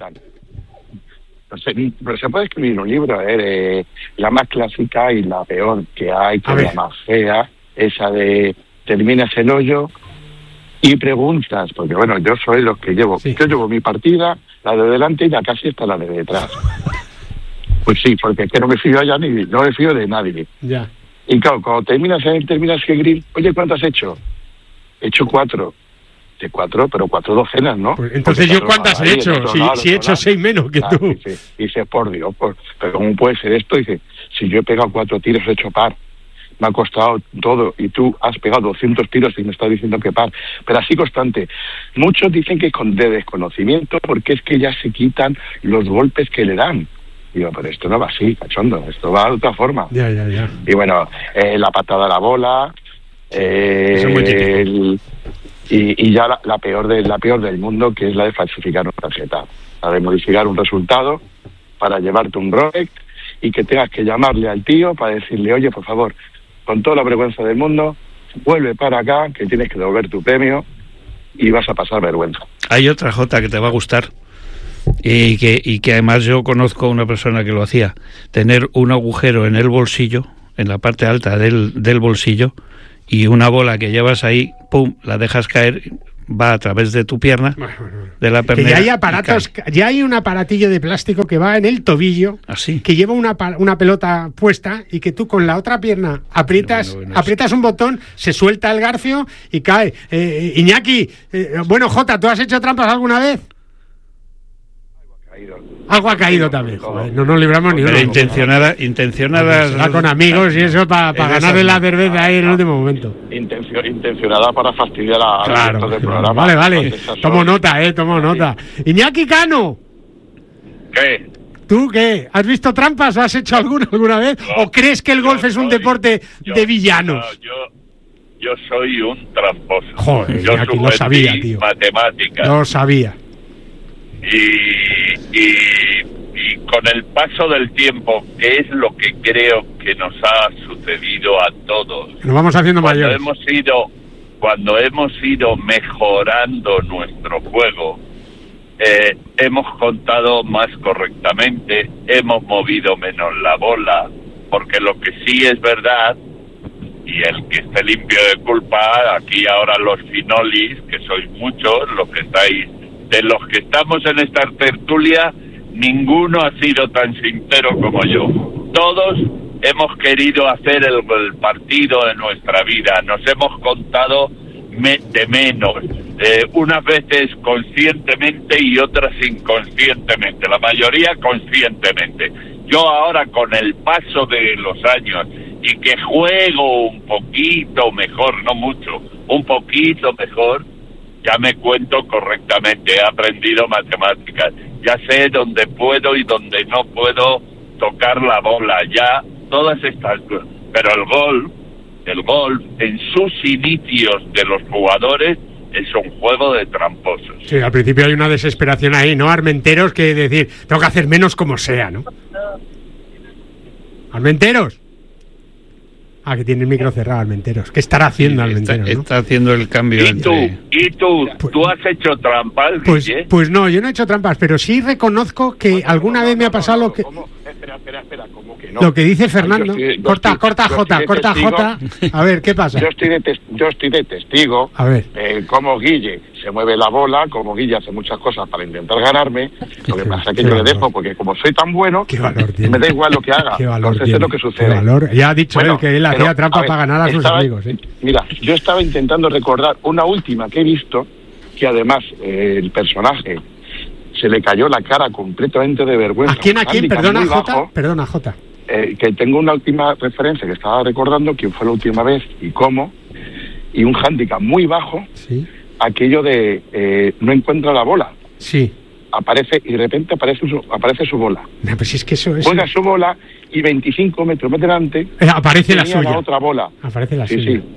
No sé, pero se puede escribir un libro, a ver, eh, la más clásica y la peor que hay, que es la más fea, esa de terminas el hoyo y preguntas, porque bueno, yo soy los que llevo, sí. Yo llevo mi partida, la de delante y la casi está la de detrás. Pues sí, porque es que no me fío allá ni no me fío de nadie. Ya. Y claro, cuando terminas el, terminas el grill, oye, ¿cuánto has hecho? He hecho cuatro. De cuatro, pero cuatro docenas, ¿no? Pues entonces yo cuántas he hecho, si, lado, si he hecho lado. seis menos que ah, tú. Dice, dice, por Dios, por, pero ¿cómo puede ser esto? Dice, si yo he pegado cuatro tiros, he hecho par, me ha costado todo, y tú has pegado doscientos tiros y me estás diciendo que par, pero así constante. Muchos dicen que con de desconocimiento, porque es que ya se quitan los golpes que le dan. Digo, pero esto no va así, cachondo, esto va de otra forma. Ya, ya, ya. Y bueno, eh, la patada a la bola, eh, eso es muy típico. El, Y, y ya la, la peor de la peor del mundo, que es la de falsificar una tarjeta, la de modificar un resultado para llevarte un Rolex y que tengas que llamarle al tío para decirle, oye, por favor, con toda la vergüenza del mundo, vuelve para acá, que tienes que devolver tu premio y vas a pasar vergüenza. Hay otra, Jota, que te va a gustar y que, y que además yo conozco a una persona que lo hacía, tener un agujero en el bolsillo, en la parte alta del, del bolsillo, y una bola que llevas ahí, pum, la dejas caer, va a través de tu pierna, de la pernera. Que ya hay aparatos, ya hay un aparatillo de plástico que va en el tobillo, ¿así? Que lleva una, una pelota puesta y que tú con la otra pierna aprietas, bueno, bueno, aprietas un botón, se suelta el garfio y cae. Eh, Iñaki, eh, bueno, Jota, ¿tú has hecho trampas alguna vez? Algo ha caído también, joder, no nos libramos ni uno. Pero intencionada, intencionadas. Va con amigos y eso para pa ganarle la cerveza ahí en el último momento. Intencio, intencionada para fastidiar a claro, del claro. programa. Vale, vale. Tomo nota, eh, tomo nota. Iñaki Cano. ¿Qué? ¿Tú qué? ¿Has visto trampas? ¿Has hecho alguna alguna vez? No, ¿o crees que el golf es un soy, deporte yo, de villanos? No, yo, yo soy un tramposo. Joder, yo Iñaki, lo sabía, tío. Matemáticas. Lo sabía. Y, y, y con el paso del tiempo, que es lo que creo que nos ha sucedido a todos. Nos vamos haciendo cuando mayores. Hemos ido, cuando hemos ido mejorando nuestro juego, eh, hemos contado más correctamente, hemos movido menos la bola, porque lo que sí es verdad, y el que esté limpio de culpa, aquí ahora los finolis, que sois muchos, los que estáis... De los que estamos en esta tertulia, ninguno ha sido tan sincero como yo. Todos hemos querido hacer el, el partido de nuestra vida. Nos hemos contado me, de menos. Eh, unas veces conscientemente y otras inconscientemente. La mayoría conscientemente. Yo ahora, con el paso de los años y que juego un poquito mejor, no mucho, un poquito mejor, ya me cuento correctamente, he aprendido matemáticas, ya sé dónde puedo y dónde no puedo tocar la bola, ya todas estas cosas. Pero el golf, el golf, en sus inicios de los jugadores, es un juego de tramposos. Sí, al principio hay una desesperación ahí, ¿no? Armenteros, que decir, tengo que hacer menos como sea, ¿no? Armenteros. Ah, que tiene el micro cerrado, Almenteros. ¿Qué estará haciendo sí, Almenteros? Está, ¿no? está haciendo el cambio. ¿Y entre... tú? ¿Y tú? Pues, ¿Tú has hecho trampas, pues, Guille? Pues no, yo no he hecho trampas, pero sí reconozco que bueno, alguna no, vez me ha pasado no, no, lo que... ¿cómo? Espera, espera, espera, ¿cómo que no? Lo que dice Fernando. Ay, estoy, corta, estoy, corta, Jota, corta, Jota. A ver, ¿qué pasa? Yo estoy de, tes, yo estoy de testigo. A ver. Eh, cómo Guille se mueve la bola, como Guille hace muchas cosas para intentar ganarme. Lo que pasa es que yo valor. le dejo, porque como soy tan bueno, qué valor tiene. me da igual lo que haga. Qué valor Entonces tiene. es lo que sucede. Qué valor. Ya ha dicho bueno, él que él hacía trampa ver, para ganar a sus estaba, amigos. ¿eh? Mira, yo estaba intentando recordar una última que he visto, que además eh, el personaje se le cayó la cara completamente de vergüenza. ¿A quién, a quién? Perdona, Jota. Bajo, Perdona, Jota. Eh, que tengo una última referencia que estaba recordando, quién fue la última vez y cómo, y un hándicap muy bajo, sí. Aquello de eh, no encuentra la bola. Sí. Aparece y de repente aparece su, aparece su bola. No, pues es que eso es... Juega su bola y veinticinco metros más delante eh, aparece la suya. La otra bola. Aparece la sí, suya. Sí.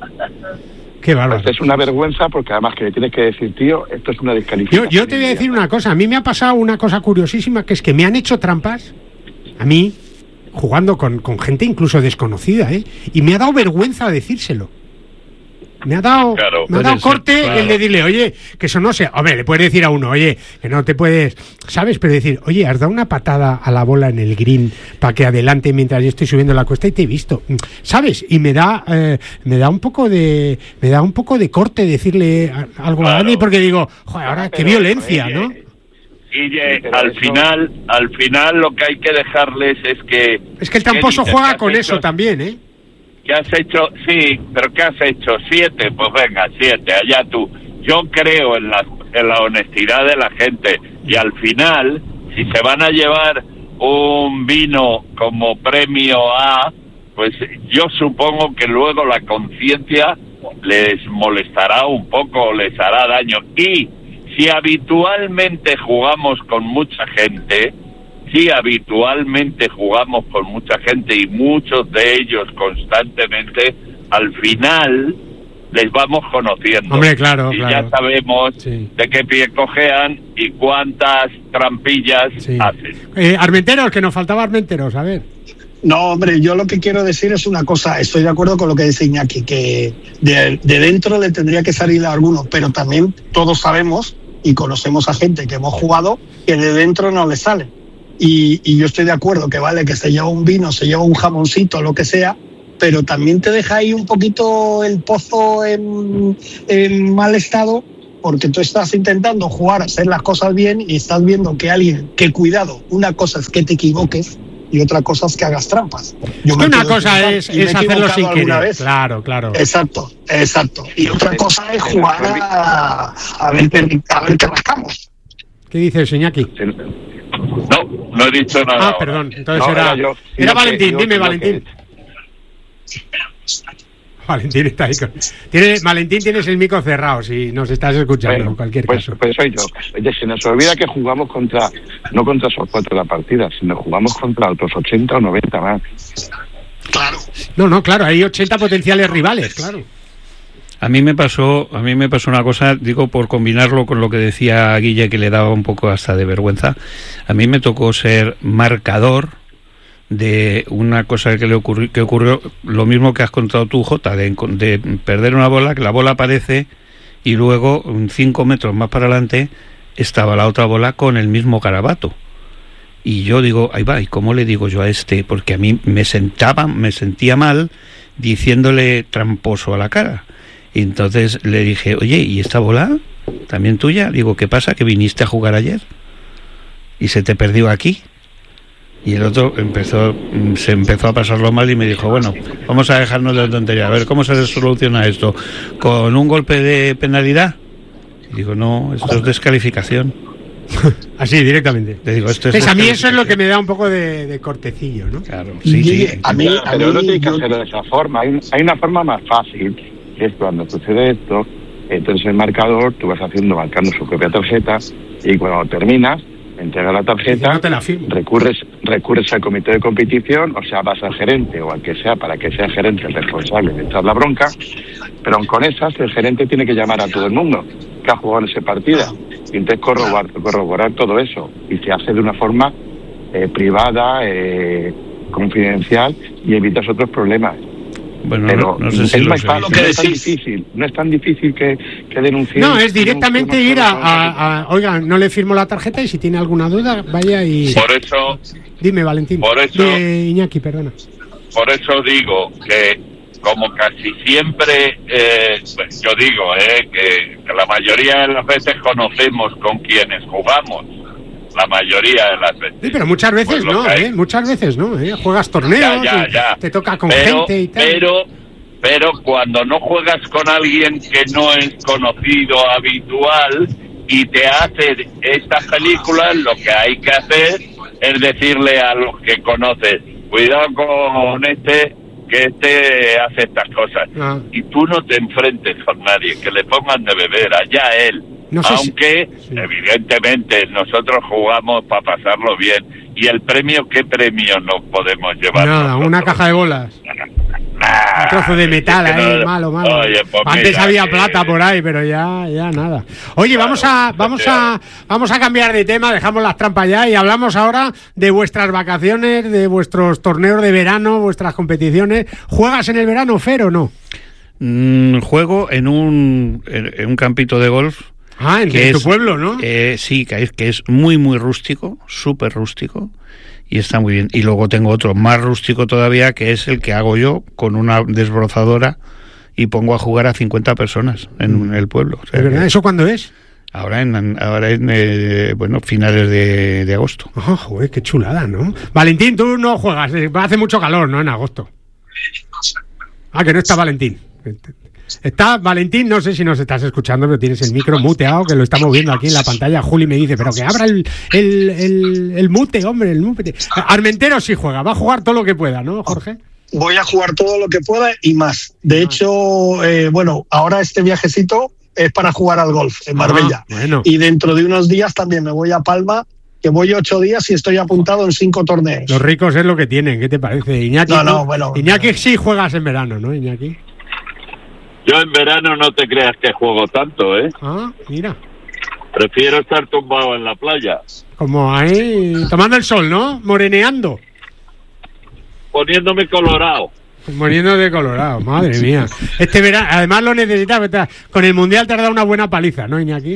Qué bárbaro. Esto es una vergüenza porque además que le tienes que decir, tío, esto es una descalificación. Yo, yo te voy a decir una cosa. A mí me ha pasado una cosa curiosísima, que es que me han hecho trampas, a mí, jugando con, con gente incluso desconocida, ¿eh? Y me ha dado vergüenza decírselo. Me ha dado, claro, me ha dado corte claro. el de decirle, oye, que eso no sea... Hombre, le puedes decir a uno, oye, que no te puedes... ¿Sabes? Pero decir, oye, has dado una patada a la bola en el green para que adelante mientras yo estoy subiendo la cuesta y te he visto. ¿Sabes? Y me da eh, me da un poco de me da un poco de corte decirle algo claro. a Dani, porque digo, joder, ahora qué violencia, ¿no? Guille, al final, al final lo que hay que dejarles es que... Es que el tramposo juega con eso también, ¿eh? ¿Qué has hecho? Sí, pero ¿qué has hecho? ¿Siete? Pues venga, siete, allá tú. Yo creo en la, en la honestidad de la gente y al final, si se van a llevar un vino como premio A, pues yo supongo que luego la conciencia les molestará un poco, les hará daño. Y si habitualmente jugamos con mucha gente... Sí, habitualmente jugamos con mucha gente y muchos de ellos constantemente, al final les vamos conociendo. Hombre, claro, y claro. ya sabemos sí. de qué pie cojean y cuántas trampillas sí. hacen. Eh, Armenteros, que nos faltaba Armenteros, a ver. No, hombre, yo lo que quiero decir es una cosa, estoy de acuerdo con lo que dice Iñaki, que de, de dentro le tendría que salir a alguno, pero también todos sabemos y conocemos a gente que hemos jugado que de dentro no le sale. Y, y yo estoy de acuerdo que vale que se lleva un vino, se lleva un jamoncito, lo que sea, pero también te deja ahí un poquito el pozo en, en mal estado, porque tú estás intentando jugar, hacer las cosas bien y estás viendo que alguien, que cuidado, una cosa es que te equivoques y otra cosa es que hagas trampas. Yo me una cosa es, es hacerlo sin querer. Vez. Claro, claro. Exacto, exacto. Y otra cosa es jugar a, a, ver, a ver qué rascamos. ¿Qué dices, Iñaki? No, no he dicho nada. Ah, perdón. Entonces no, era, era, yo, era Valentín. Yo, dime, Valentín. Que... Valentín está ahí. Con... Tiene, Valentín, tienes el micro cerrado si nos estás escuchando, bueno, en cualquier pues, caso. Pues soy yo. Oye, se nos olvida que jugamos contra, no contra esos cuatro de la partida, sino jugamos contra otros ochenta o noventa más. Claro. No, no, claro, hay ochenta potenciales rivales, claro. A mí me pasó, a mí me pasó una cosa, digo, por combinarlo con lo que decía Guille, que le daba un poco hasta de vergüenza. A mí me tocó ser marcador de una cosa que le ocurrió, que ocurrió lo mismo que has contado tú, Jota, de, de perder una bola, que la bola aparece y luego cinco metros más para adelante estaba la otra bola con el mismo garabato. Y yo digo, ahí va, ¿y cómo le digo yo a este? Porque a mí me sentaba, me sentía mal diciéndole tramposo a la cara. Y entonces le dije, oye, ¿y esta bola también tuya? Digo, ¿qué pasa? ¿Que viniste a jugar ayer? ¿Y se te perdió aquí? Y el otro empezó, se empezó a pasarlo mal y me dijo, bueno, vamos a dejarnos de tontería. A ver, ¿cómo se soluciona esto? ¿Con un golpe de penalidad? Y digo, no, esto es descalificación. Así, directamente. Le digo, esto es pues a mí eso es lo que me da un poco de, de cortecillo, ¿no? Claro, sí, sí. sí. A mí, a pero mí, no tienes que hacerlo de esa forma. Hay, hay una forma más fácil, que es cuando sucede esto, entonces el marcador, tú vas haciendo, marcando su propia tarjeta, y cuando terminas, entrega la tarjeta, no la recurres recurres al comité de competición, o sea, vas al gerente o al que sea, para que sea el gerente el responsable de echar la bronca, pero con esas el gerente tiene que llamar a todo el mundo que ha jugado en ese partido y entonces corroborar, corroborar todo eso, y se hace de una forma eh, privada, eh, confidencial, y evitas otros problemas. Bueno, pero no, no sé si es lo más sé. fácil, no es tan difícil, no es tan difícil que, que denunciar. No, es directamente ir a, a, a, oiga, no le firmo la tarjeta y si tiene alguna duda, vaya y... Por eso... Dime, Valentín. Por eso... Dime, Iñaki, perdona. Por eso digo que, como casi siempre, eh, pues yo digo, eh, que, que la mayoría de las veces conocemos con quienes jugamos. La mayoría de las veces. Sí, pero muchas veces pues no, ¿eh? Muchas veces no, ¿eh? Juegas torneos, ya, ya, ya. te toca con pero, gente y tal. Pero, pero cuando no juegas con alguien que no es conocido, habitual, y te hace estas películas, lo que hay que hacer es decirle a los que conoces, cuidado con este, que este hace estas cosas. Ah. Y tú no te enfrentes con nadie, que le pongan de beber, allá él. No sé Aunque, si... sí. evidentemente, nosotros jugamos para pasarlo bien. ¿Y el premio, qué premio nos podemos llevar? Nada, nosotros? Una caja de bolas. Nah, un trozo de metal ahí, no... malo, malo. Oye, pues Antes mira, había que... plata por ahí, pero ya, ya nada. Oye, claro, vamos a, vamos a, vamos a cambiar de tema, dejamos las trampas ya y hablamos ahora de vuestras vacaciones, de vuestros torneos de verano, vuestras competiciones. ¿Juegas en el verano, Fer, o no? Mm, juego en un, en, en un campito de golf. Ah, en, en tu pueblo, ¿no? Eh, sí, que es, que es muy, muy rústico, súper rústico, y está muy bien. Y luego tengo otro más rústico todavía, que es el que hago yo con una desbrozadora y pongo a jugar a cincuenta personas en mm. el pueblo. O sea, ¿De verdad? Que, ¿eso cuándo es? Ahora en, ahora en eh, bueno, finales de, de agosto. Oh, joder, qué chulada, ¿no? Valentín, tú no juegas, hace mucho calor, ¿no? En agosto. Ah, que no está Valentín. Está Valentín, no sé si nos estás escuchando, pero tienes el micro muteado, que lo estamos viendo aquí en la pantalla. Juli me dice, pero que abra el, el, el, el mute, hombre, el mute. Armentero sí juega, va a jugar todo lo que pueda, ¿no, Jorge? Voy a jugar todo lo que pueda y más. De ah. hecho, eh, bueno, ahora este viajecito es para jugar al golf en Marbella. Ah, bueno. Y dentro de unos días también me voy a Palma, que voy ocho días y estoy apuntado en cinco torneos. Los ricos es lo que tienen, ¿qué te parece? Iñaki, no, no, bueno. Iñaki sí juegas en verano, ¿no, Iñaki? Yo en verano no te creas que juego tanto, ¿eh? Ah, mira. Prefiero estar tumbado en la playa. Como ahí, tomando el sol, ¿no? Moreneando. Poniéndome colorado. Poniéndome colorado, madre mía. Este verano, además lo necesitas, con el Mundial te has dado una buena paliza, ¿no, Iñaki?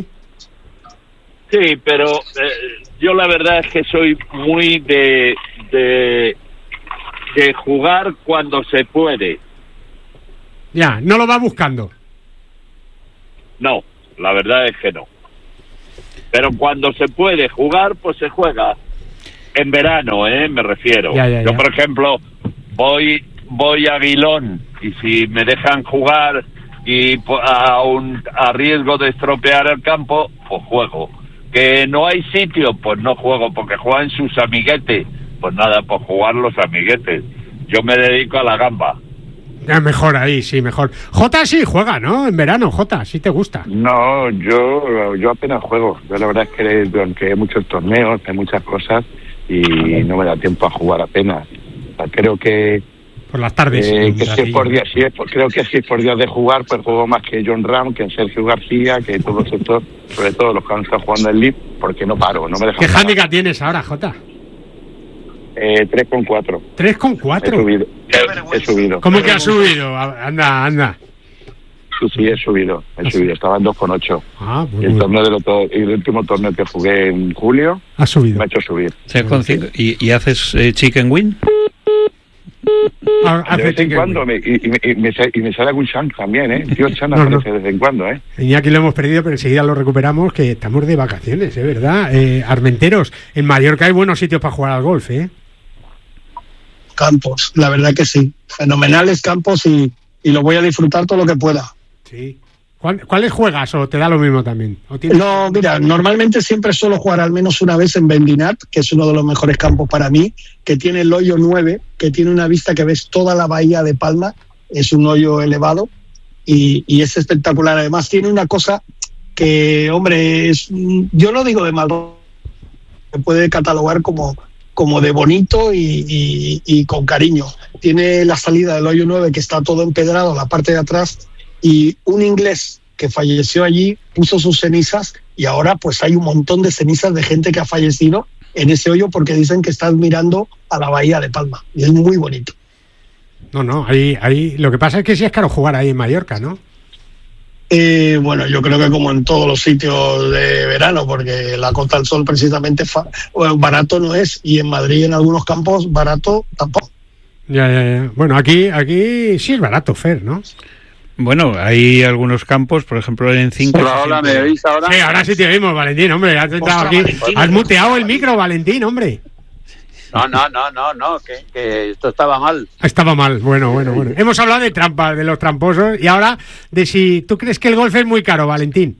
Sí, pero eh, yo la verdad es que soy muy de... de que jugar cuando se puede. Ya, no lo va buscando. No, la verdad es que no. Pero cuando se puede jugar, pues se juega. En verano, ¿eh? Me refiero. Ya, ya, ya. Yo, por ejemplo, voy voy a Aguilón y si me dejan jugar y a, un, a riesgo de estropear el campo, pues juego. Que no hay sitio, pues no juego, porque juegan sus amiguetes. Pues nada, pues jugar los amiguetes. Yo me dedico a la gamba. Ya, mejor ahí, sí, mejor. Jota sí juega, ¿no? En verano, Jota, sí te gusta. No, yo yo apenas juego. Yo la verdad es que aunque hay muchos torneos, hay muchas cosas y no me da tiempo a jugar apenas. O sea, creo que por las tardes. Eh, que si es por día, si es por, creo que si es por días de jugar, pues juego más que John Ram, que Sergio García, que todos estos, sobre todo los que han estado jugando en League, porque no paro, no me dejan. ¿Qué handicap tienes ahora, Jota? Eh, tres con cuatro. ¿tres con cuatro? He subido. He, he subido. ¿Cómo que has subido? Anda, anda. Sí, sí, he subido. He subido. Estaba en dos con ocho. Ah, pues y el torneo del otro, el último torneo que jugué en julio. Ha subido. Me ha hecho subir. tres con cinco. ¿Y, y haces eh, chicken win? De vez en cuando, me, y, y, y, me, y me sale algún Shank también, ¿eh? Tío Shank no, aparece no. de vez en cuando, ¿eh? Iñaki lo hemos perdido, pero enseguida lo recuperamos, que estamos de vacaciones, ¿eh? ¿Verdad? Eh, Armenteros, en Mallorca hay buenos sitios para jugar al golf, ¿eh? Campos, la verdad que sí. Fenomenales campos y, y lo voy a disfrutar todo lo que pueda. Sí. ¿Cuáles juegas o te da lo mismo también? ¿O no, mira, normalmente siempre suelo jugar al menos una vez en Bendinat, que es uno de los mejores campos para mí, que tiene el hoyo nueve, que tiene una vista que ves toda la bahía de Palma, es un hoyo elevado y, y es espectacular. Además tiene una cosa que, hombre, es, yo no digo de mal, se puede catalogar como, como de bonito y, y, y con cariño. Tiene la salida del hoyo nueve, que está todo empedrado, la parte de atrás, y un inglés que falleció allí puso sus cenizas y ahora pues hay un montón de cenizas de gente que ha fallecido en ese hoyo porque dicen que están mirando a la bahía de Palma y es muy bonito. No, no, ahí, ahí lo que pasa es que sí es caro jugar ahí en Mallorca, ¿no? Eh, bueno, yo creo que como en todos los sitios de verano, porque la Costa del Sol precisamente fa- barato no es, y en Madrid en algunos campos barato tampoco. Ya, ya, ya. Bueno, aquí, aquí sí es barato, Fer, ¿no? Bueno, hay algunos campos, por ejemplo en cinco. Hola, hola, ¿me oís ahora? Sí, ahora sí te oímos, Valentín, hombre. Has, entrado aquí. Has muteado el micro, Valentín, hombre. No, no, no, no, no, que, que esto estaba mal. Estaba mal, bueno, bueno, bueno. Hemos hablado de trampas, de los tramposos, y ahora de si tú crees que el golf es muy caro, Valentín.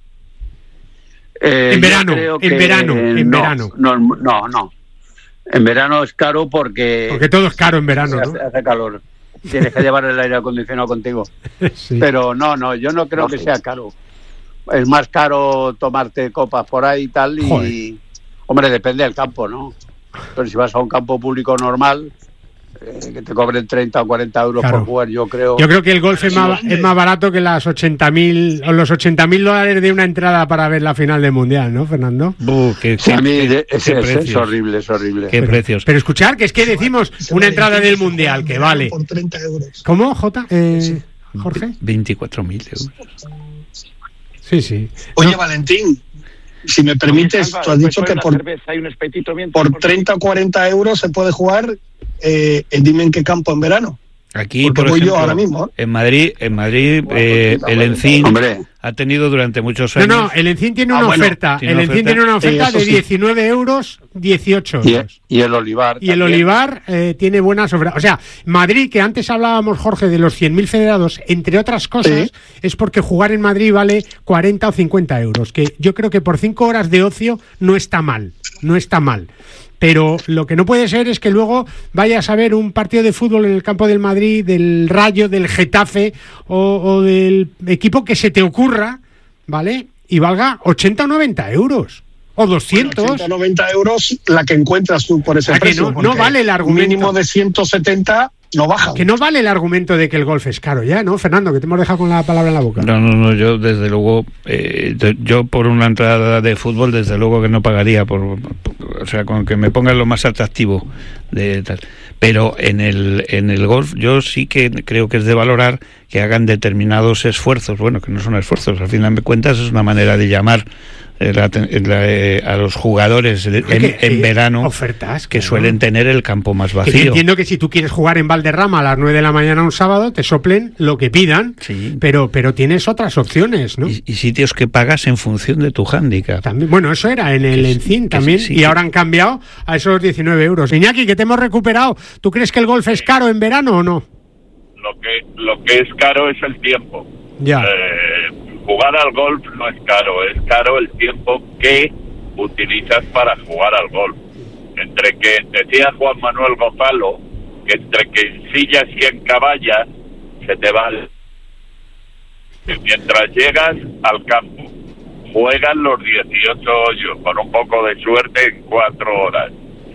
Eh, en verano, en que, verano, en no, verano. No, no, no. En verano es caro porque... Porque todo es caro en verano, ¿no? Hace, hace calor. Tienes que llevar el aire acondicionado contigo. Sí. Pero no, no, yo no creo no, que sí. sea caro. Es más caro tomarte copas por ahí y tal. Y, Joder. Hombre, depende del campo, ¿no? Pero si vas a un campo público normal, eh, que te cobren treinta o cuarenta euros claro. por jugar, yo creo... Yo creo que el golf es más, es más barato que las ochenta mil o los ochenta mil dólares de una entrada para ver la final del Mundial, ¿no, Fernando? Uh, qué, sí, qué, a mí qué, es, qué es, es horrible, es horrible. Qué pero, precios. Pero escuchar, que es que decimos una entrada del Mundial que vale... Por treinta euros. ¿Cómo, Jota? Eh, ¿Jorge? veinticuatro mil euros. Sí, sí. Oye, no. Valentín, si me permites, tú has dicho que por, por treinta o cuarenta euros se puede jugar, eh, dime en qué campo en verano. Aquí, Porque por voy ejemplo, yo ahora mismo, ¿eh? en Madrid, en Madrid bueno, eh, pues, el Encín hombre. ha tenido durante muchos años... No, no, el Encín tiene una ah, bueno, oferta. ¿tiene el una Encín oferta? tiene una oferta Sí, de sí. diecinueve euros, dieciocho euros. Y, y el Olivar. Y el también. Olivar eh, tiene buenas ofertas. O sea, Madrid, que antes hablábamos, Jorge, de los cien mil federados, entre otras cosas, Sí. es porque jugar en Madrid vale cuarenta o cincuenta euros. Que yo creo que por cinco horas de ocio no está mal. No está mal. Pero lo que no puede ser es que luego vayas a ver un partido de fútbol en el campo del Madrid, del Rayo, del Getafe o, o del equipo que se te ocurra, ¿vale? Y valga ochenta o noventa euros. O doscientos. Bueno, ochenta, noventa euros la que encuentras tú por ese Ah, que precio. no, no vale el argumento. Mínimo de ciento setenta no baja. Que no vale el argumento de que el golf es caro ya, ¿no, Fernando? Que te hemos dejado con la palabra en la boca. No, no, no, yo desde luego, eh, yo por una entrada de fútbol desde luego que no pagaría, por, por o sea, con que me pongan lo más atractivo de tal. Pero en el en el golf yo sí que creo que es de valorar que hagan determinados esfuerzos, bueno, que no son esfuerzos, al final de cuentas es una manera de llamar eh, la, la, eh, a los jugadores en, que, en eh, verano, ofertas que claro. suelen tener el campo más Que vacío. yo entiendo que si tú quieres jugar en Valderrama a las nueve de la mañana un sábado, te soplen lo que pidan, sí. pero, pero tienes otras opciones, ¿no? Y, y sitios que pagas en función de tu hándicap. También, bueno, eso era en el Encín también, sí, sí, y sí. ahora han cambiado a esos diecinueve euros. Iñaki, que te hemos recuperado. ¿Tú crees que el golf es caro en verano o no? Lo que, lo que es caro es el tiempo. Ya. Eh, jugar al golf no es caro, es caro el tiempo que utilizas para jugar al golf. Entre que, decía Juan Manuel Gonzalo, que entre que en sillas y en caballas se te va el... Mientras llegas al campo, juegan los dieciocho hoyos, con un poco de suerte en cuatro horas.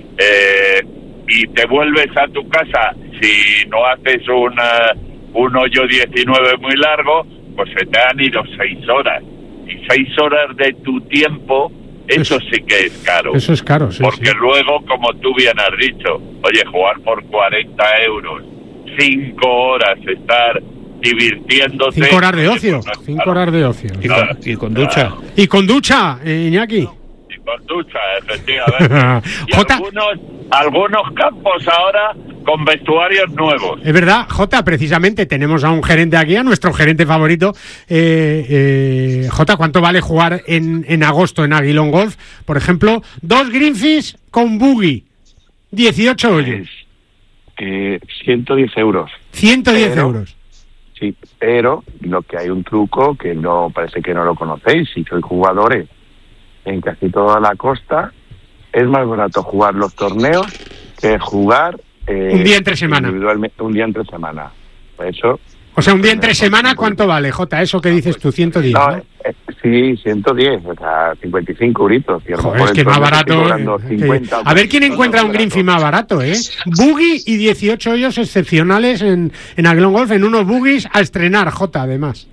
Eh, y te vuelves a tu casa, si no haces una, un hoyo diecinueve muy largo, pues se te han ido seis horas. Y seis horas de tu tiempo, eso sí que es caro. Eso es caro, sí. Porque sí. luego, como tú bien has dicho, oye, jugar por cuarenta euros, cinco horas, estar divirtiéndote... Cinco horas de ocio, pues no es cinco caro. horas de ocio. Y con, y con ducha. Y con ducha, eh, Iñaki. Y con ducha, efectivamente. Y Jota. algunos, algunos campos ahora con vestuarios nuevos. Es verdad, Jota, precisamente tenemos a un gerente aquí, a nuestro gerente favorito. Eh, eh, Jota, ¿cuánto vale jugar en, en agosto en Aguilón Golf? Por ejemplo, dos greenfish con buggy, dieciocho hoyos. Eh, ciento diez euros. ciento diez Pero- euros. Sí, pero lo que hay un truco que no parece que no lo conocéis. Si sois jugadores en casi toda la costa, es más barato jugar los torneos que jugar eh, Un día entre semana. individualmente, un día entre semana. Por eso, O sea, un día entre semana, ¿cuánto vale, Jota? Eso que dices tú, ciento diez, no, ¿no? eh, sí, ciento diez, o sea, cincuenta y cinco euritos. Y a lo Joder, mejor es el que más torneo te estoy barato. cobrando eh, cincuenta que- a ver quién encuentra un barato. greenfish más barato, ¿eh? Buggy y dieciocho hoyos excepcionales en, en Aguilón Golf, en unos buggies a estrenar, Jota, además.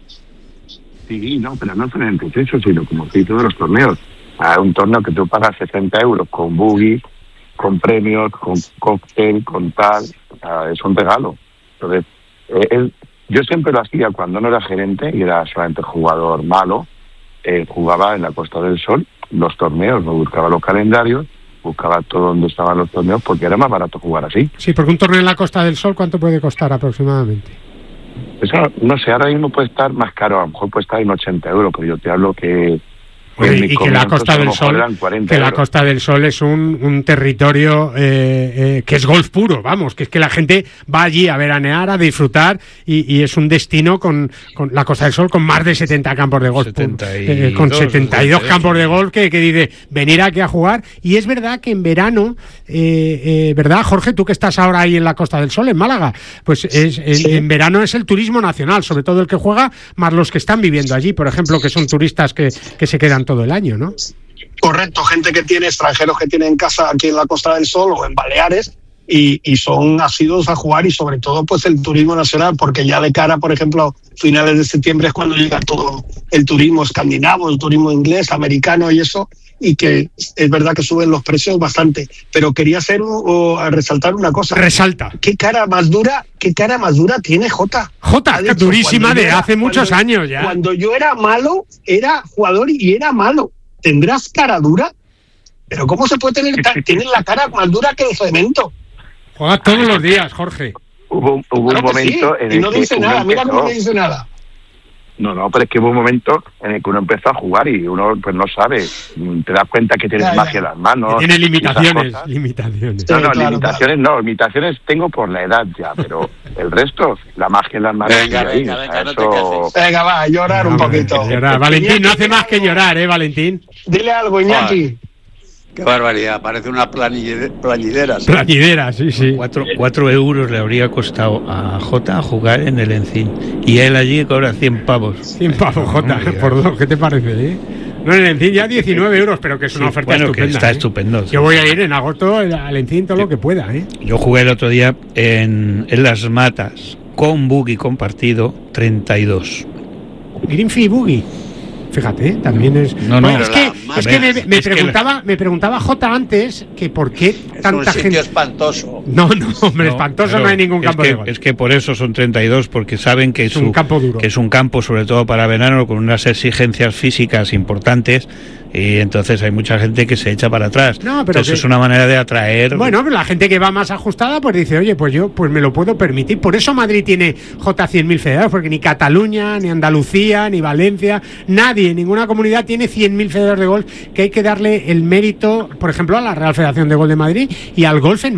Sí, no, pero no solamente es eso, sino como si todos los torneos. A un torneo que tú pagas sesenta euros con buggy, con premios, con cóctel, con tal, o sea, es un regalo. Entonces, eh, él- yo siempre lo hacía cuando no era gerente y era solamente jugador malo, eh, jugaba en la Costa del Sol los torneos, no buscaba los calendarios, buscaba todo donde estaban los torneos porque era más barato jugar así. Sí, porque un torneo en la Costa del Sol, ¿cuánto puede costar aproximadamente? Eso, no sé, ahora mismo puede estar más caro, a lo mejor puede estar en ochenta euros, pero yo te hablo que... Oye, en mis y que la comienzos Costa a lo del mejor Sol, eran cuarenta que la euros. Costa del Sol es un, un territorio eh, eh, que es golf puro, vamos, que es que la gente va allí a veranear, a disfrutar y, y es un destino con, con la Costa del Sol con más de setenta campos de golf, setenta y eh, con dos, setenta y dos setenta y ocho. campos de golf que, que dice venir aquí a jugar. Y es verdad que en verano, eh, eh, ¿verdad, Jorge? Tú que estás ahora ahí en la Costa del Sol, en Málaga, pues es, en, Sí. en verano es el turismo nacional, sobre todo el que juega, más los que están viviendo allí, por ejemplo, que son turistas que, que se quedan todo el año, ¿no? Correcto, gente que tiene, extranjeros que tienen casa aquí en la Costa del Sol o en Baleares y, y son asiduos a jugar y sobre todo pues el turismo nacional, porque ya de cara, por ejemplo, finales de septiembre es cuando llega todo el turismo escandinavo, el turismo inglés, americano y eso, y que es verdad que suben los precios bastante. Pero quería hacer o, a resaltar una cosa. Resalta. ¿Qué cara más dura, qué cara más dura tiene Jota? Jota, Ha dicho, durísima cuando de yo era- hace muchos cuando- años ya. Cuando yo era malo, era jugador y era malo. ¿Tendrás cara dura? Pero ¿cómo se puede tener cara? Tienes la cara más dura que el cemento. Juega todos los días, Jorge. Hubo, hubo Claro un que sí, momento en y el no que dice uno nada, mira cómo no empezó- dice nada. No, no, pero es que hubo un momento en el que uno empezó a jugar y uno pues no sabe, te das cuenta que tienes Ya, ya. magia en las manos. Tiene y esas limitaciones, cosas. limitaciones. No, Sí, no, claro, limitaciones no, limitaciones tengo por la edad ya, pero el resto, la magia en las manos. Venga, sigue ahí, venga, o sea, venga, no te eso- Venga, va, a llorar un Hombre, poquito. llorar. Valentín no hace Iñaki, más que llorar, ¿eh, Valentín? Dile algo, Iñaki. Qué barbaridad, parece una planille- plañidera. ¿sí? Plañidera, sí, sí. Cuatro, cuatro euros le habría costado a Jota jugar en el Encín. Y él allí cobra cien pavos. cien pavos, Jota, Hombre, por dos, ¿qué te parece, eh? No, en el Encín ya diecinueve euros, pero que es una Sí, oferta bueno, que estupenda. está ¿eh? estupendo. Yo voy a ir en agosto al Encín todo lo que pueda, ¿eh? Yo jugué el otro día en, en Las Matas con buggy compartido treinta y dos. Greenfield Buggy. Fíjate, también es. No, no, Bueno, es pero que, la es que me, madre- me es que preguntaba, me preguntaba Jota antes que por qué es tanta un sitio gente. espantoso. No, no, hombre, No, espantoso pero no hay ningún campo es que, de golf. Es que por eso son treinta y dos, porque saben que es, Es un su- campo duro. que es un campo, sobre todo para verano, con unas exigencias físicas importantes, y entonces hay mucha gente que se echa para atrás. No, pero entonces que- es una manera de atraer. Bueno, pero la gente que va más ajustada pues dice, oye, pues yo pues me lo puedo permitir. Por eso Madrid tiene J cien mil federados, porque ni Cataluña, ni Andalucía, ni Valencia, nadie, ninguna comunidad tiene cien mil federados de golf, que hay que darle el mérito, por ejemplo, a la Real Federación de Golf de Madrid y al golf en